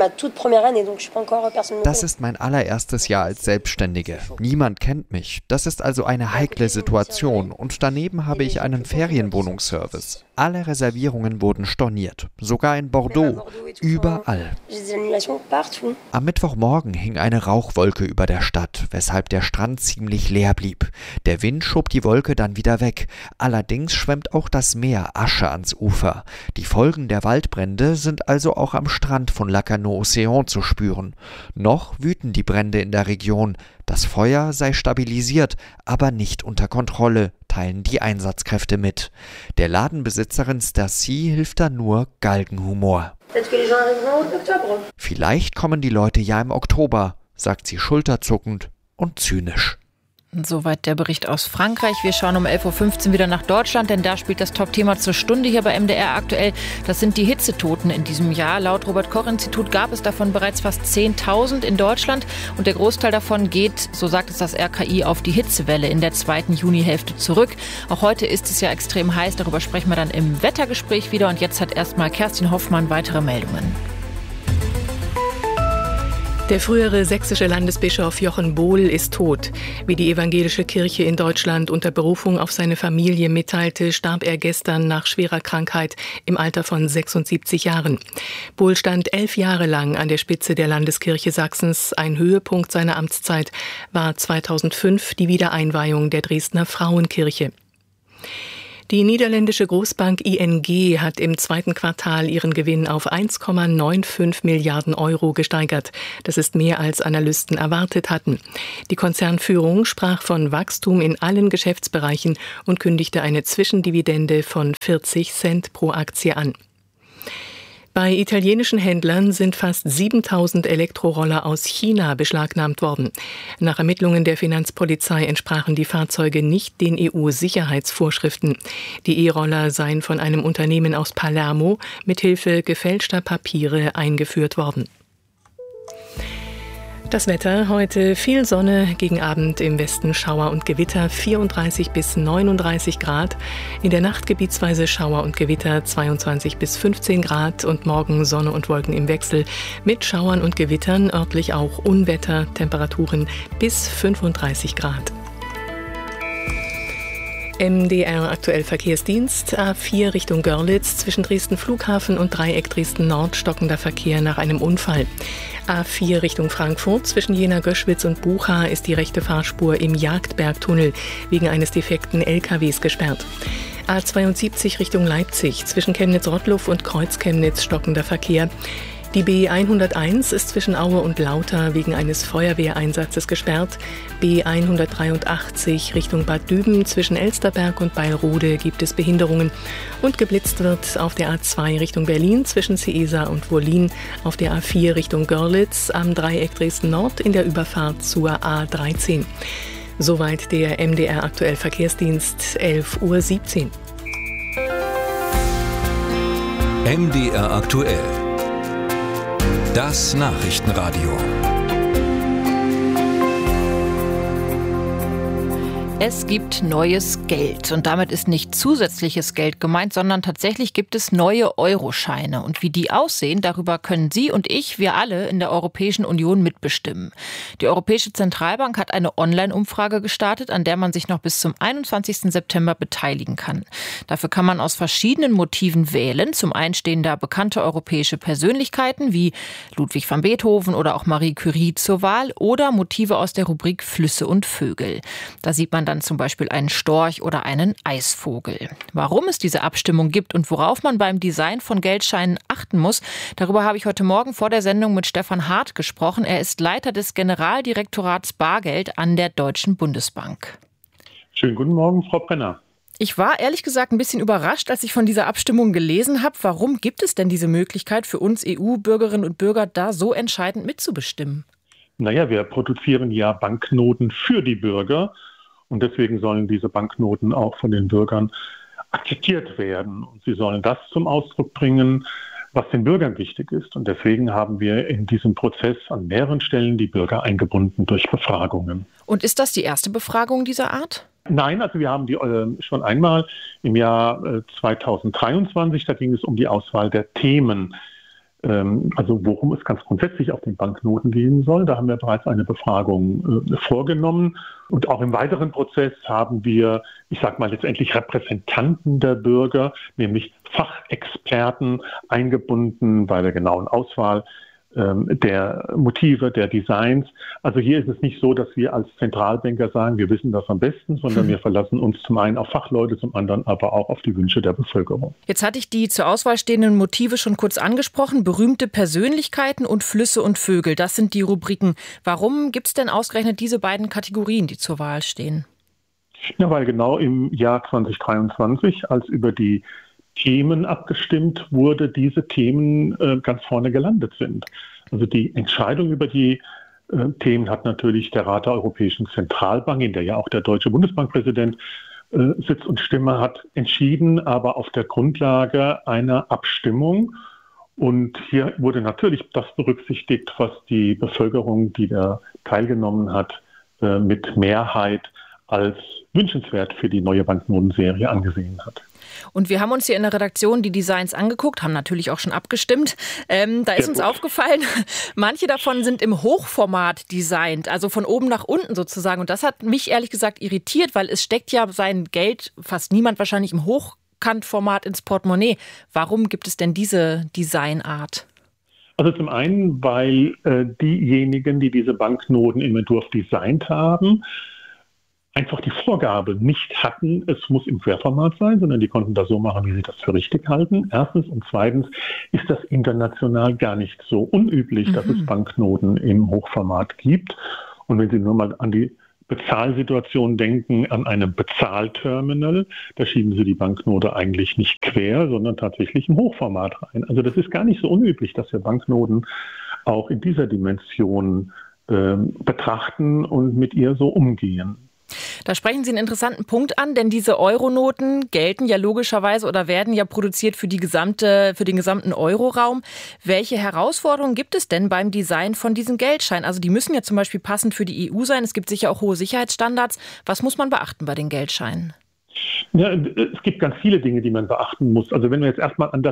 Speaker 10: Das ist mein allererstes Jahr als Selbstständige. Niemand kennt mich. Das ist also eine heikle Situation. Und daneben habe ich einen Ferienwohnungsservice. Alle Reservierungen wurden storniert. Sogar in Bordeaux. Überall. Am Mittwochmorgen hing eine Rauchwolke über der Stadt, weshalb der Strand ziemlich leer blieb. Der Wind schob die Wolke dann wieder weg. Allerdings schwemmt auch das Meer Asche ans Ufer. Die Folgen der Waldbrände sind also auch am Strand von Lacanau-Océan zu spüren. Noch wüten die Brände in der Region. Das Feuer sei stabilisiert, aber nicht unter Kontrolle, teilen die Einsatzkräfte mit. Der Ladenbesitzerin Stacy hilft da nur Galgenhumor. Vielleicht kommen die Leute ja im Oktober, sagt sie schulterzuckend und zynisch.
Speaker 7: Soweit der Bericht aus Frankreich. Wir schauen um 11.15 Uhr wieder nach Deutschland, denn da spielt das Top-Thema zur Stunde hier bei MDR aktuell. Das sind die Hitzetoten in diesem Jahr. Laut Robert-Koch-Institut gab es davon bereits fast 10.000 in Deutschland. Und der Großteil davon geht, so sagt es das RKI, auf die Hitzewelle in der zweiten Junihälfte zurück. Auch heute ist es ja extrem heiß. Darüber sprechen wir dann im Wettergespräch wieder. Und jetzt hat erstmal Kerstin Hoffmann weitere Meldungen.
Speaker 2: Der frühere sächsische Landesbischof Jochen Bohl ist tot. Wie die evangelische Kirche in Deutschland unter Berufung auf seine Familie mitteilte, starb er gestern nach schwerer Krankheit im Alter von 76 Jahren. Bohl stand 11 Jahre lang an der Spitze der Landeskirche Sachsens. Ein Höhepunkt seiner Amtszeit war 2005 die Wiedereinweihung der Dresdner Frauenkirche. Die niederländische Großbank ING hat im zweiten Quartal ihren Gewinn auf 1,95 Milliarden Euro gesteigert. Das ist mehr als Analysten erwartet hatten. Die Konzernführung sprach von Wachstum in allen Geschäftsbereichen und kündigte eine Zwischendividende von 40 Cent pro Aktie an. Bei italienischen Händlern sind fast 7.000 Elektroroller aus China beschlagnahmt worden. Nach Ermittlungen der Finanzpolizei entsprachen die Fahrzeuge nicht den EU-Sicherheitsvorschriften. Die E-Roller seien von einem Unternehmen aus Palermo mithilfe gefälschter Papiere eingeführt worden. Das Wetter: heute viel Sonne, gegen Abend im Westen Schauer und Gewitter, 34 bis 39 Grad. In der Nacht gebietsweise Schauer und Gewitter, 22 bis 15 Grad. Und morgen Sonne und Wolken im Wechsel mit Schauern und Gewittern, örtlich auch Unwetter, Temperaturen bis 35 Grad. MDR aktuell Verkehrsdienst. A4 Richtung Görlitz, zwischen Dresden Flughafen und Dreieck Dresden Nord stockender Verkehr nach einem Unfall. A4 Richtung Frankfurt, zwischen Jena-Göschwitz und Bucha ist die rechte Fahrspur im Jagdbergtunnel wegen eines defekten LKWs gesperrt. A72 Richtung Leipzig, zwischen Chemnitz-Rottluff und Kreuz-Chemnitz stockender Verkehr. Die B101 ist zwischen Aue und Lauter wegen eines Feuerwehreinsatzes gesperrt. B183 Richtung Bad Düben, zwischen Elsterberg und Beilrode gibt es Behinderungen. Und geblitzt wird auf der A2 Richtung Berlin, zwischen Ciesa und Wollin, auf der A4 Richtung Görlitz, am Dreieck Dresden Nord in der Überfahrt zur A13. Soweit der MDR aktuell Verkehrsdienst, 11:17 Uhr.
Speaker 1: MDR aktuell. Das Nachrichtenradio.
Speaker 7: Es gibt neues Geld und damit ist nicht zusätzliches Geld gemeint, sondern tatsächlich gibt es neue Euroscheine. Und wie die aussehen, darüber können Sie und ich, wir alle in der Europäischen Union mitbestimmen. Die Europäische Zentralbank hat eine Online-Umfrage gestartet, an der man sich noch bis zum 21. September beteiligen kann. Dafür kann man aus verschiedenen Motiven wählen. Zum einen stehen da bekannte europäische Persönlichkeiten wie Ludwig van Beethoven oder auch Marie Curie zur Wahl oder Motive aus der Rubrik Flüsse und Vögel. Da sieht man dann zum Beispiel einen Storch oder einen Eisvogel. Warum es diese Abstimmung gibt und worauf man beim Design von Geldscheinen achten muss, darüber habe ich heute Morgen vor der Sendung mit Stefan Hart gesprochen. Er ist Leiter des Generaldirektorats Bargeld an der Deutschen Bundesbank.
Speaker 11: Schönen guten Morgen, Frau Brenner.
Speaker 7: Ich war ehrlich gesagt ein bisschen überrascht, als ich von dieser Abstimmung gelesen habe. Warum gibt es denn diese Möglichkeit für uns EU-Bürgerinnen und Bürger, da so entscheidend mitzubestimmen?
Speaker 11: Naja, wir produzieren ja Banknoten für die Bürger. Und deswegen sollen diese Banknoten auch von den Bürgern akzeptiert werden. Und sie sollen das zum Ausdruck bringen, was den Bürgern wichtig ist. Und deswegen haben wir in diesem Prozess an mehreren Stellen die Bürger eingebunden durch Befragungen.
Speaker 7: Und ist das die erste Befragung dieser Art?
Speaker 11: Nein, also wir haben die schon einmal im Jahr 2023, da ging es um die Auswahl der Themen. Also worum es ganz grundsätzlich auf den Banknoten gehen soll. Da haben wir bereits eine Befragung vorgenommen. Und auch im weiteren Prozess haben wir, ich sage mal letztendlich Repräsentanten der Bürger, nämlich Fachexperten eingebunden bei der genauen Auswahl der Motive, der Designs. Also hier ist es nicht so, dass wir als Zentralbanker sagen, wir wissen das am besten, sondern wir verlassen uns zum einen auf Fachleute, zum anderen aber auch auf die Wünsche der Bevölkerung.
Speaker 7: Jetzt hatte ich die zur Auswahl stehenden Motive schon kurz angesprochen. Berühmte Persönlichkeiten und Flüsse und Vögel, das sind die Rubriken. Warum gibt es denn ausgerechnet diese beiden Kategorien, die zur Wahl stehen?
Speaker 11: Ja, weil genau im Jahr 2023, als über die Themen abgestimmt wurde, diese Themen ganz vorne gelandet sind. Also die Entscheidung über die Themen hat natürlich der Rat der Europäischen Zentralbank, in der ja auch der deutsche Bundesbankpräsident Sitz und Stimme hat, entschieden, aber auf der Grundlage einer Abstimmung. Und hier wurde natürlich das berücksichtigt, was die Bevölkerung, die da teilgenommen hat, mit Mehrheit als wünschenswert für die neue Banknotenserie angesehen hat.
Speaker 7: Und wir haben uns hier in der Redaktion die Designs angeguckt, haben natürlich auch schon abgestimmt. Da ist uns aufgefallen, manche davon sind im Hochformat designt, also von oben nach unten sozusagen. Und das hat mich ehrlich gesagt irritiert, weil es steckt ja sein Geld, fast niemand wahrscheinlich im Hochkantformat ins Portemonnaie. Warum gibt es denn diese Designart?
Speaker 11: Also zum einen, weil diejenigen, die diese Banknoten im Entwurf designt haben, einfach die Vorgabe nicht hatten, es muss im Querformat sein, sondern die konnten das so machen, wie sie das für richtig halten. Erstens. Und zweitens ist das international gar nicht so unüblich, dass es Banknoten im Hochformat gibt. Und wenn Sie nur mal an die Bezahlsituation denken, an einem Bezahlterminal, da schieben Sie die Banknote eigentlich nicht quer, sondern tatsächlich im Hochformat rein. Also das ist gar nicht so unüblich, dass wir Banknoten auch in dieser Dimension betrachten und mit ihr so umgehen.
Speaker 7: Da sprechen Sie einen interessanten Punkt an, denn diese Euronoten gelten ja logischerweise oder werden ja produziert für den gesamten Euroraum. Welche Herausforderungen gibt es denn beim Design von diesen Geldscheinen? Also die müssen ja zum Beispiel passend für die EU sein. Es gibt sicher auch hohe Sicherheitsstandards. Was muss man beachten bei den Geldscheinen?
Speaker 11: Ja, es gibt ganz viele Dinge, die man beachten muss. Also wenn wir jetzt erstmal an das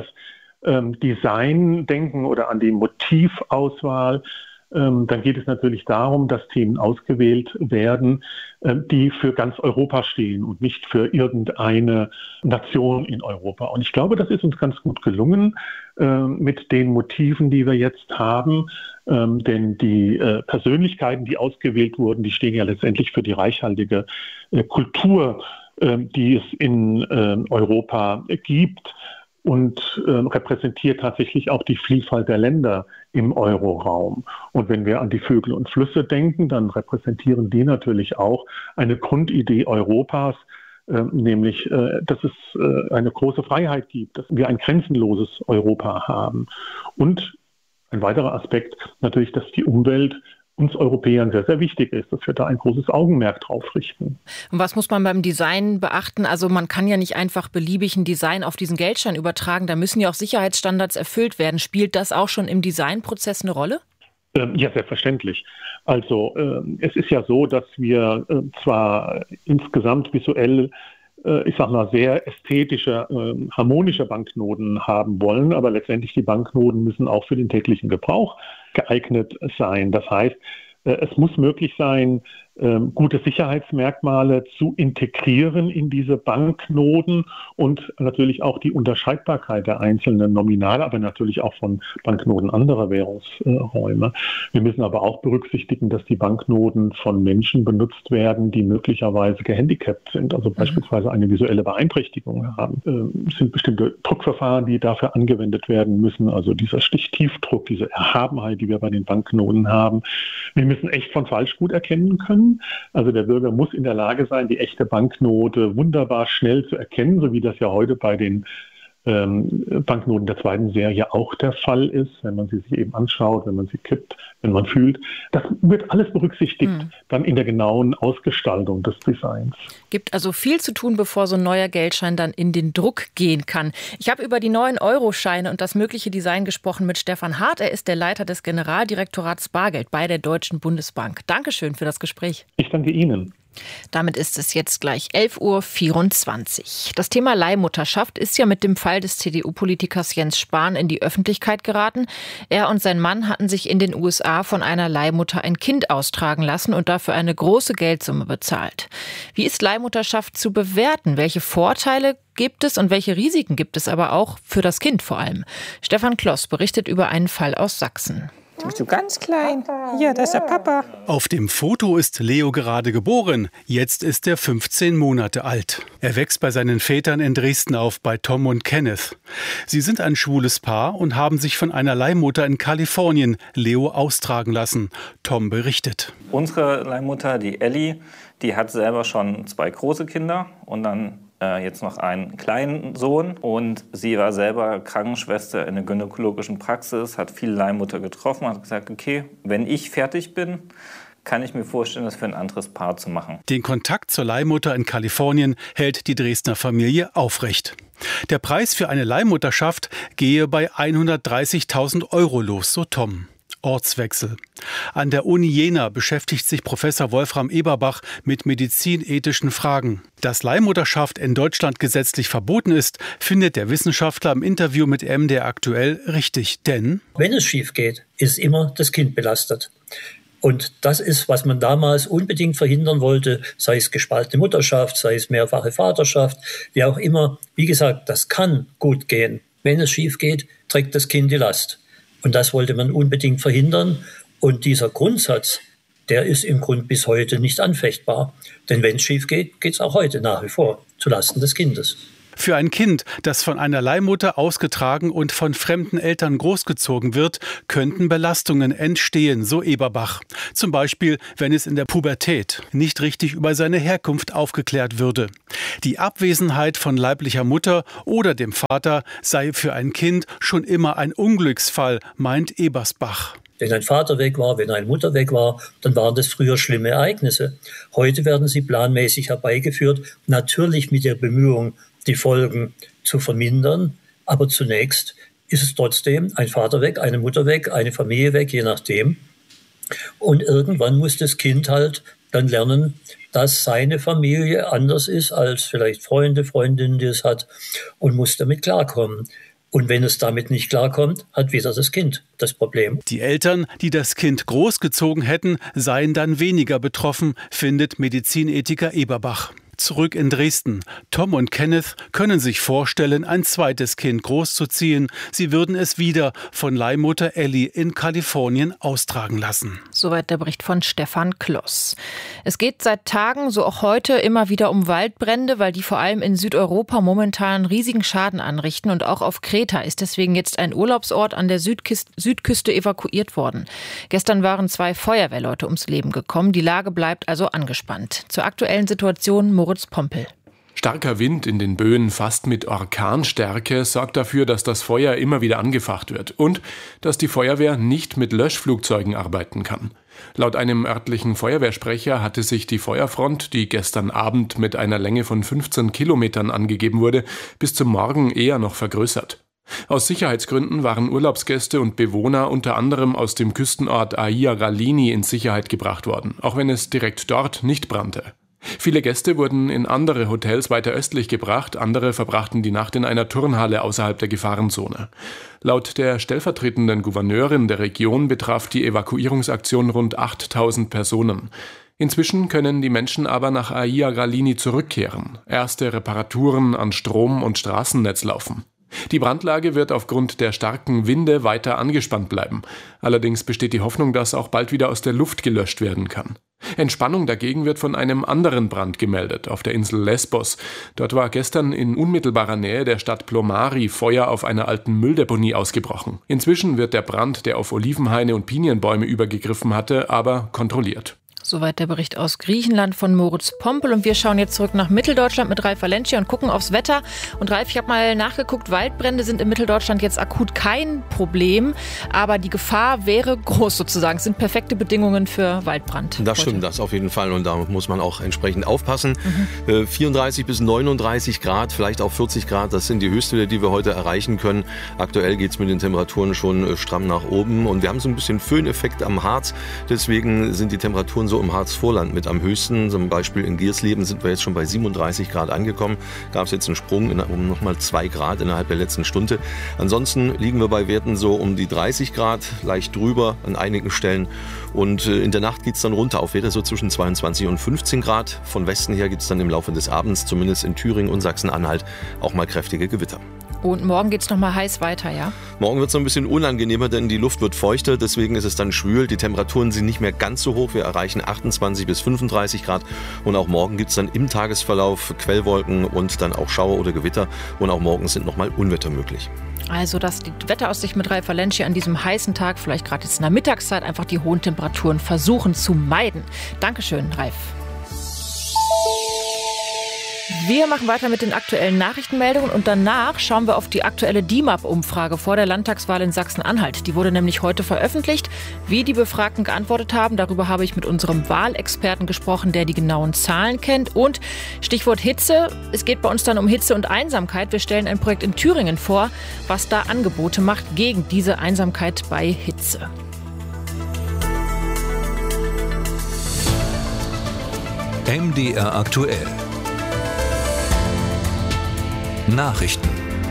Speaker 11: Design denken oder an die Motivauswahl, dann geht es natürlich darum, dass Themen ausgewählt werden, die für ganz Europa stehen und nicht für irgendeine Nation in Europa. Und ich glaube, das ist uns ganz gut gelungen mit den Motiven, die wir jetzt haben. Denn die Persönlichkeiten, die ausgewählt wurden, die stehen ja letztendlich für die reichhaltige Kultur, die es in Europa gibt. Und repräsentiert tatsächlich auch die Vielfalt der Länder im Euroraum. Und wenn wir an die Vögel und Flüsse denken, dann repräsentieren die natürlich auch eine Grundidee Europas, nämlich, dass es eine große Freiheit gibt, dass wir ein grenzenloses Europa haben. Und ein weiterer Aspekt natürlich, dass die Umwelt uns Europäern sehr, sehr wichtig ist, dass wir da ein großes Augenmerk drauf richten.
Speaker 7: Und was muss man beim Design beachten? Also man kann ja nicht einfach beliebig ein Design auf diesen Geldschein übertragen. Da müssen ja auch Sicherheitsstandards erfüllt werden. Spielt das auch schon im Designprozess eine Rolle?
Speaker 11: Ja, selbstverständlich. Also es ist ja so, dass wir zwar insgesamt visuell ich sag mal, sehr ästhetische, harmonische Banknoten haben wollen, aber letztendlich die Banknoten müssen auch für den täglichen Gebrauch geeignet sein. Das heißt, es muss möglich sein, gute Sicherheitsmerkmale zu integrieren in diese Banknoten und natürlich auch die Unterscheidbarkeit der einzelnen Nominale, aber natürlich auch von Banknoten anderer Währungsräume. Wir müssen aber auch berücksichtigen, dass die Banknoten von Menschen benutzt werden, die möglicherweise gehandicapt sind, also beispielsweise eine visuelle Beeinträchtigung haben. Es sind bestimmte Druckverfahren, die dafür angewendet werden müssen, also dieser Stichtiefdruck, diese Erhabenheit, die wir bei den Banknoten haben. Wir müssen echt von falsch gut erkennen können. Also der Bürger muss in der Lage sein, die echte Banknote wunderbar schnell zu erkennen, so wie das ja heute bei den Banknoten der zweiten Serie auch der Fall ist, wenn man sie sich eben anschaut, wenn man sie kippt, wenn man fühlt. Das wird alles berücksichtigt dann in der genauen Ausgestaltung des Designs.
Speaker 7: Gibt also viel zu tun, bevor so ein neuer Geldschein dann in den Druck gehen kann. Ich habe über die neuen Euroscheine und das mögliche Design gesprochen mit Stefan Hart. Er ist der Leiter des Generaldirektorats Bargeld bei der Deutschen Bundesbank. Dankeschön für das Gespräch.
Speaker 11: Ich danke Ihnen.
Speaker 7: Damit ist es jetzt gleich 11:24 Uhr. Das Thema Leihmutterschaft ist ja mit dem Fall des CDU-Politikers Jens Spahn in die Öffentlichkeit geraten. Er und sein Mann hatten sich in den USA von einer Leihmutter ein Kind austragen lassen und dafür eine große Geldsumme bezahlt. Wie ist Leihmutterschaft zu bewerten? Welche Vorteile gibt es und welche Risiken gibt es aber auch für das Kind vor allem? Stefan Kloss berichtet über einen Fall aus Sachsen.
Speaker 12: Du bist so ganz klein. Hier, da ist der Papa.
Speaker 13: Auf dem Foto ist Leo gerade geboren. Jetzt ist er 15 Monate alt. Er wächst bei seinen Vätern in Dresden auf, bei Tom und Kenneth. Sie sind ein schwules Paar und haben sich von einer Leihmutter in Kalifornien, Leo, austragen lassen. Tom berichtet.
Speaker 14: Unsere Leihmutter, die Ellie, die hat selber schon 2 große Kinder und dann jetzt noch einen kleinen Sohn. Und sie war selber Krankenschwester in einer gynäkologischen Praxis, hat viele Leihmutter getroffen, hat gesagt, okay, wenn ich fertig bin, kann ich mir vorstellen, das für ein anderes Paar zu machen.
Speaker 13: Den Kontakt zur Leihmutter in Kalifornien hält die Dresdner Familie aufrecht. Der Preis für eine Leihmutterschaft gehe bei 130.000 € los, so Tom. Ortswechsel. An der Uni Jena beschäftigt sich Professor Wolfram Eberbach mit medizinethischen Fragen. Dass Leihmutterschaft in Deutschland gesetzlich verboten ist, findet der Wissenschaftler im Interview mit MDR aktuell richtig. Denn
Speaker 15: wenn es schief geht, ist immer das Kind belastet. Und das ist, was man damals unbedingt verhindern wollte, sei es gespaltene Mutterschaft, sei es mehrfache Vaterschaft, wie auch immer. Wie gesagt, das kann gut gehen. Wenn es schief geht, trägt das Kind die Last. Und das wollte man unbedingt verhindern. Und dieser Grundsatz, der ist im Grunde bis heute nicht anfechtbar. Denn wenn es schief geht, geht es auch heute nach wie vor zulasten des Kindes.
Speaker 13: Für ein Kind, das von einer Leihmutter ausgetragen und von fremden Eltern großgezogen wird, könnten Belastungen entstehen, so Eberbach. Zum Beispiel, wenn es in der Pubertät nicht richtig über seine Herkunft aufgeklärt würde. Die Abwesenheit von leiblicher Mutter oder dem Vater sei für ein Kind schon immer ein Unglücksfall, meint Ebersbach.
Speaker 15: Wenn ein Vater weg war, wenn eine Mutter weg war, dann waren das früher schlimme Ereignisse. Heute werden sie planmäßig herbeigeführt, natürlich mit der Bemühung, die Folgen zu vermindern. Aber zunächst ist es trotzdem ein Vater weg, eine Mutter weg, eine Familie weg, je nachdem. Und irgendwann muss das Kind halt dann lernen, dass seine Familie anders ist als vielleicht Freunde, Freundinnen, die es hat, und muss damit klarkommen. Und wenn es damit nicht klarkommt, hat wieder das Kind das Problem.
Speaker 13: Die Eltern, die das Kind großgezogen hätten, seien dann weniger betroffen, findet Medizinethiker Eberbach. Zurück in Dresden. Tom und Kenneth können sich vorstellen, ein zweites Kind großzuziehen. Sie würden es wieder von Leihmutter Ellie in Kalifornien austragen lassen.
Speaker 7: Soweit der Bericht von Stefan Kloss. Es geht seit Tagen, so auch heute, immer wieder um Waldbrände, weil die vor allem in Südeuropa momentan riesigen Schaden anrichten. Und auch auf Kreta ist deswegen jetzt ein Urlaubsort an der Südküste evakuiert worden. Gestern waren 2 Feuerwehrleute ums Leben gekommen. Die Lage bleibt also angespannt. Zur aktuellen Situation Moritz Pompel.
Speaker 16: Starker Wind in den Böen fast mit Orkanstärke sorgt dafür, dass das Feuer immer wieder angefacht wird und dass die Feuerwehr nicht mit Löschflugzeugen arbeiten kann. Laut einem örtlichen Feuerwehrsprecher hatte sich die Feuerfront, die gestern Abend mit einer Länge von 15 Kilometern angegeben wurde, bis zum Morgen eher noch vergrößert. Aus Sicherheitsgründen waren Urlaubsgäste und Bewohner unter anderem aus dem Küstenort Aia Ralini in Sicherheit gebracht worden, auch wenn es direkt dort nicht brannte. Viele Gäste wurden in andere Hotels weiter östlich gebracht, andere verbrachten die Nacht in einer Turnhalle außerhalb der Gefahrenzone. Laut der stellvertretenden Gouverneurin der Region betraf die Evakuierungsaktion rund 8.000 Personen. Inzwischen können die Menschen aber nach Aia Ralini zurückkehren. Erste Reparaturen an Strom- und Straßennetz laufen. Die Brandlage wird aufgrund der starken Winde weiter angespannt bleiben. Allerdings besteht die Hoffnung, dass auch bald wieder aus der Luft gelöscht werden kann. Entspannung dagegen wird von einem anderen Brand gemeldet, auf der Insel Lesbos. Dort war gestern in unmittelbarer Nähe der Stadt Plomari Feuer auf einer alten Mülldeponie ausgebrochen. Inzwischen wird der Brand, der auf Olivenhaine und Pinienbäume übergegriffen hatte, aber kontrolliert.
Speaker 7: Soweit der Bericht aus Griechenland von Moritz Pompel. Und wir schauen jetzt zurück nach Mitteldeutschland mit Ralf Valencia und gucken aufs Wetter. Und Ralf, ich habe mal nachgeguckt, Waldbrände sind in Mitteldeutschland jetzt akut kein Problem. Aber die Gefahr wäre groß sozusagen. Es sind perfekte Bedingungen für Waldbrand.
Speaker 25: Das stimmt, das auf jeden Fall. Und da muss man auch entsprechend aufpassen. 34 bis 39 Grad, vielleicht auch 40 Grad, das sind die Höchstwerte, die wir heute erreichen können. Aktuell geht es mit den Temperaturen schon stramm nach oben. Und wir haben so ein bisschen Föhneffekt am Harz. Deswegen sind die Temperaturen so im Harzvorland mit am höchsten. Zum Beispiel in Giersleben sind wir jetzt schon bei 37 Grad angekommen. Gab es jetzt einen Sprung um nochmal 2 Grad innerhalb der letzten Stunde. Ansonsten liegen wir bei Werten so um die 30 Grad, leicht drüber an einigen Stellen. Und in der Nacht geht es dann runter auf Werte so zwischen 22 und 15 Grad. Von Westen her gibt es dann im Laufe des Abends, zumindest in Thüringen und Sachsen-Anhalt, auch mal kräftige Gewitter.
Speaker 7: Und morgen geht es noch mal heiß weiter, ja?
Speaker 25: Morgen wird es noch ein bisschen unangenehmer, denn die Luft wird feuchter, deswegen ist es dann schwül. Die Temperaturen sind nicht mehr ganz so hoch. Wir erreichen 28 bis 35 Grad. Und auch morgen gibt es dann im Tagesverlauf Quellwolken und dann auch Schauer oder Gewitter. Und auch morgen sind nochmal Unwetter möglich.
Speaker 7: Also das die Wetteraussicht mit Ralf Valencia an diesem heißen Tag, vielleicht gerade jetzt in der Mittagszeit, einfach die hohen Temperaturen versuchen zu meiden. Dankeschön, Ralf. Wir machen weiter mit den aktuellen Nachrichtenmeldungen und danach schauen wir auf die aktuelle DIMAP-Umfrage vor der Landtagswahl in Sachsen-Anhalt. Die wurde nämlich heute veröffentlicht. Wie die Befragten geantwortet haben, darüber habe ich mit unserem Wahlexperten gesprochen, der die genauen Zahlen kennt. Und Stichwort Hitze. Es geht bei uns dann um Hitze und Einsamkeit. Wir stellen ein Projekt in Thüringen vor, was da Angebote macht gegen diese Einsamkeit bei Hitze.
Speaker 1: MDR aktuell. Nachrichten.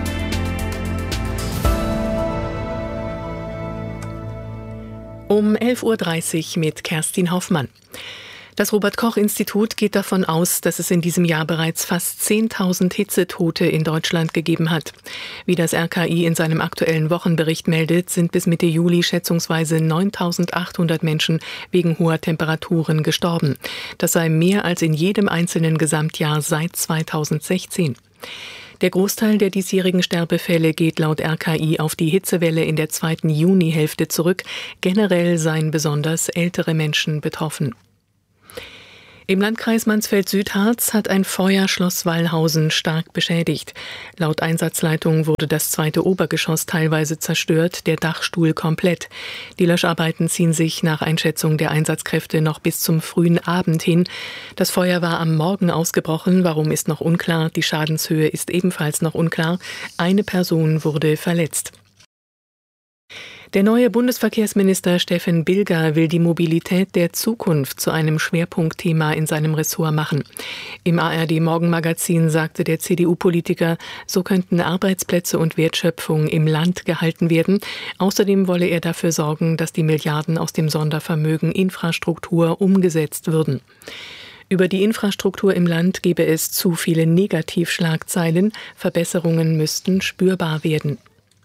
Speaker 2: Um 11.30 Uhr mit Kerstin Hoffmann. Das Robert-Koch-Institut geht davon aus, dass es in diesem Jahr bereits fast 10.000 Hitzetote in Deutschland gegeben hat. Wie das RKI in seinem aktuellen Wochenbericht meldet, sind bis Mitte Juli schätzungsweise 9.800 Menschen wegen hoher Temperaturen gestorben. Das sei mehr als in jedem einzelnen Gesamtjahr seit 2016. Der Großteil der diesjährigen Sterbefälle geht laut RKI auf die Hitzewelle in der zweiten Junihälfte zurück. Generell seien besonders ältere Menschen betroffen. Im Landkreis Mansfeld-Südharz hat ein Feuer Schloss Wallhausen stark beschädigt. Laut Einsatzleitung wurde das zweite Obergeschoss teilweise zerstört, der Dachstuhl komplett. Die Löscharbeiten ziehen sich nach Einschätzung der Einsatzkräfte noch bis zum frühen Abend hin. Das Feuer war am Morgen ausgebrochen, warum ist noch unklar. Die Schadenshöhe ist ebenfalls noch unklar. Eine Person wurde verletzt. Der neue Bundesverkehrsminister Steffen Bilger will die Mobilität der Zukunft zu einem Schwerpunktthema in seinem Ressort machen. Im ARD-Morgenmagazin sagte der CDU-Politiker, so könnten Arbeitsplätze und Wertschöpfung im Land gehalten werden. Außerdem wolle er dafür sorgen, dass die Milliarden aus dem Sondervermögen Infrastruktur umgesetzt würden. Über die Infrastruktur im Land gebe es zu viele Negativschlagzeilen. Verbesserungen müssten spürbar werden.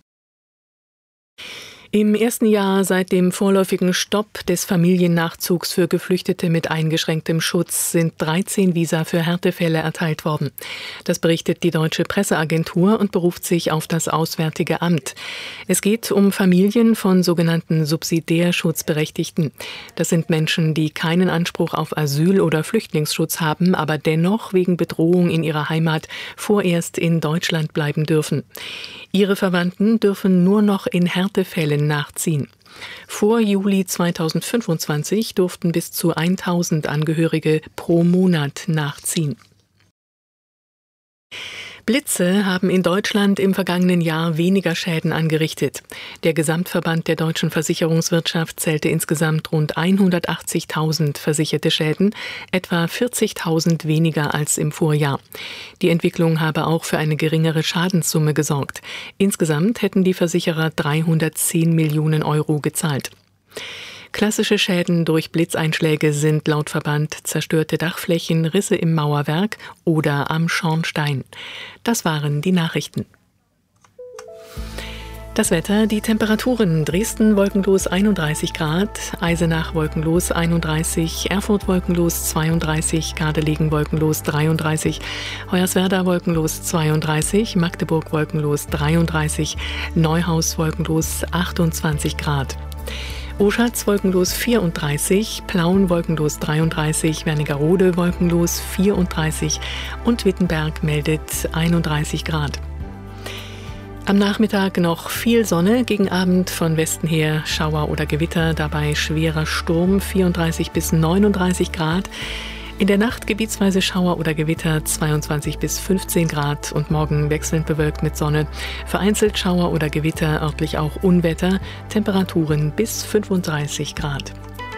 Speaker 2: Im ersten Jahr seit dem vorläufigen Stopp des Familiennachzugs für Geflüchtete mit eingeschränktem Schutz sind 13 Visa für Härtefälle erteilt worden. Das berichtet die Deutsche Presseagentur und beruft sich auf das Auswärtige Amt. Es geht um Familien von sogenannten Subsidiärschutzberechtigten. Das sind Menschen, die keinen Anspruch auf Asyl- oder Flüchtlingsschutz haben, aber dennoch wegen Bedrohung in ihrer Heimat vorerst in Deutschland bleiben dürfen. Ihre Verwandten dürfen nur noch in Härtefällen nachziehen. Vor Juli 2025 durften bis zu 1.000 Angehörige pro Monat nachziehen. Blitze haben in Deutschland im vergangenen Jahr weniger Schäden angerichtet. Der Gesamtverband der deutschen Versicherungswirtschaft zählte insgesamt rund 180.000 versicherte Schäden, etwa 40.000 weniger als im Vorjahr. Die Entwicklung habe auch für eine geringere Schadenssumme gesorgt. Insgesamt hätten die Versicherer 310 Millionen Euro gezahlt. Klassische Schäden durch Blitzeinschläge sind laut Verband zerstörte Dachflächen, Risse im Mauerwerk oder am Schornstein. Das waren die Nachrichten. Das Wetter, die Temperaturen: Dresden wolkenlos 31 Grad, Eisenach wolkenlos 31, Erfurt wolkenlos 32, Gardelegen wolkenlos 33, Hoyerswerda wolkenlos 32, Magdeburg wolkenlos 33, Neuhaus wolkenlos 28 Grad. Oschatz wolkenlos 34, Plauen wolkenlos 33, Wernigerode wolkenlos 34 und Wittenberg meldet 31 Grad. Am Nachmittag noch viel Sonne, gegen Abend von Westen her Schauer oder Gewitter, dabei schwerer Sturm, 34 bis 39 Grad. In der Nacht gebietsweise Schauer oder Gewitter, 22 bis 15 Grad und morgen wechselnd bewölkt mit Sonne. Vereinzelt Schauer oder Gewitter, örtlich auch Unwetter, Temperaturen bis 35 Grad.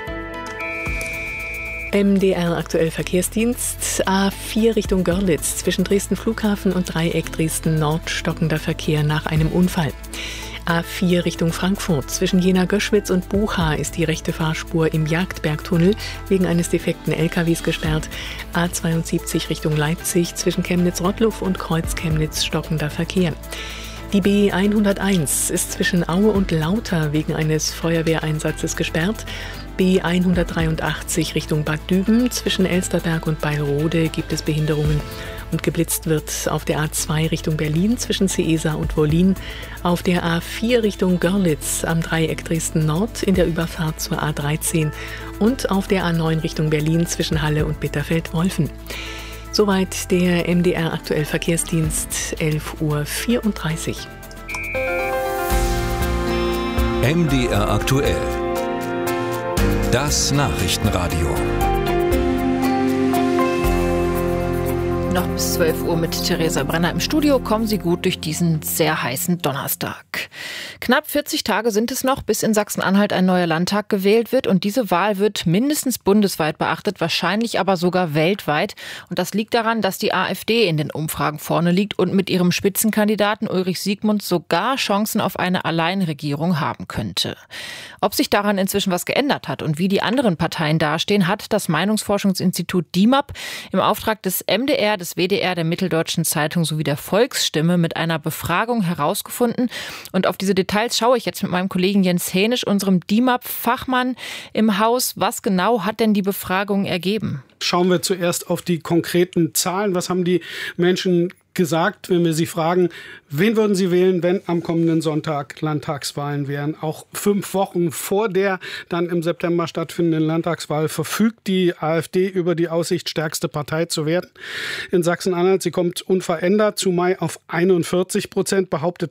Speaker 2: MDR aktuell Verkehrsdienst. A4 Richtung Görlitz, zwischen Dresden Flughafen und Dreieck Dresden Nord stockender Verkehr nach einem Unfall. A4 Richtung Frankfurt, zwischen Jena-Göschwitz und Bucha ist die rechte Fahrspur im Jagdbergtunnel wegen eines defekten LKWs gesperrt. A72 Richtung Leipzig, zwischen Chemnitz-Rottluff und Kreuz-Chemnitz stockender Verkehr. Die B101 ist zwischen Aue und Lauter wegen eines Feuerwehreinsatzes gesperrt. B183 Richtung Bad Düben, zwischen Elsterberg und Beilrode gibt es Behinderungen. Und geblitzt wird auf der A2 Richtung Berlin zwischen Seesa und Wollin, auf der A4 Richtung Görlitz am Dreieck Dresden Nord in der Überfahrt zur A13 und auf der A9 Richtung Berlin zwischen Halle und Bitterfeld-Wolfen. Soweit der MDR aktuell Verkehrsdienst, 11.34 Uhr.
Speaker 1: MDR aktuell. Das Nachrichtenradio.
Speaker 7: Noch bis 12 Uhr mit Theresa Brenner im Studio. Kommen Sie gut durch diesen sehr heißen Donnerstag. Knapp 40 Tage sind es noch, bis in Sachsen-Anhalt ein neuer Landtag gewählt wird. Und diese Wahl wird mindestens bundesweit beachtet, wahrscheinlich aber sogar weltweit. Und das liegt daran, dass die AfD in den Umfragen vorne liegt und mit ihrem Spitzenkandidaten Ulrich Siegmund sogar Chancen auf eine Alleinregierung haben könnte. Ob sich daran inzwischen was geändert hat und wie die anderen Parteien dastehen, hat das Meinungsforschungsinstitut DIMAP im Auftrag des MDR, des WDR, der Mitteldeutschen Zeitung sowie der Volksstimme mit einer Befragung herausgefunden. Und auf diese Details schaue ich jetzt mit meinem Kollegen Jens Hänisch, unserem DIMAP-Fachmann im Haus. Was genau hat denn die Befragung ergeben?
Speaker 17: Schauen wir zuerst auf die konkreten Zahlen. Was haben die Menschen gesagt, wenn wir sie fragen, wen würden sie wählen, wenn am kommenden Sonntag Landtagswahlen wären? Auch 5 Wochen vor der dann im September stattfindenden Landtagswahl verfügt die AfD über die Aussicht, stärkste Partei zu werden in Sachsen-Anhalt. Sie kommt unverändert zu Mai auf 41%, behauptet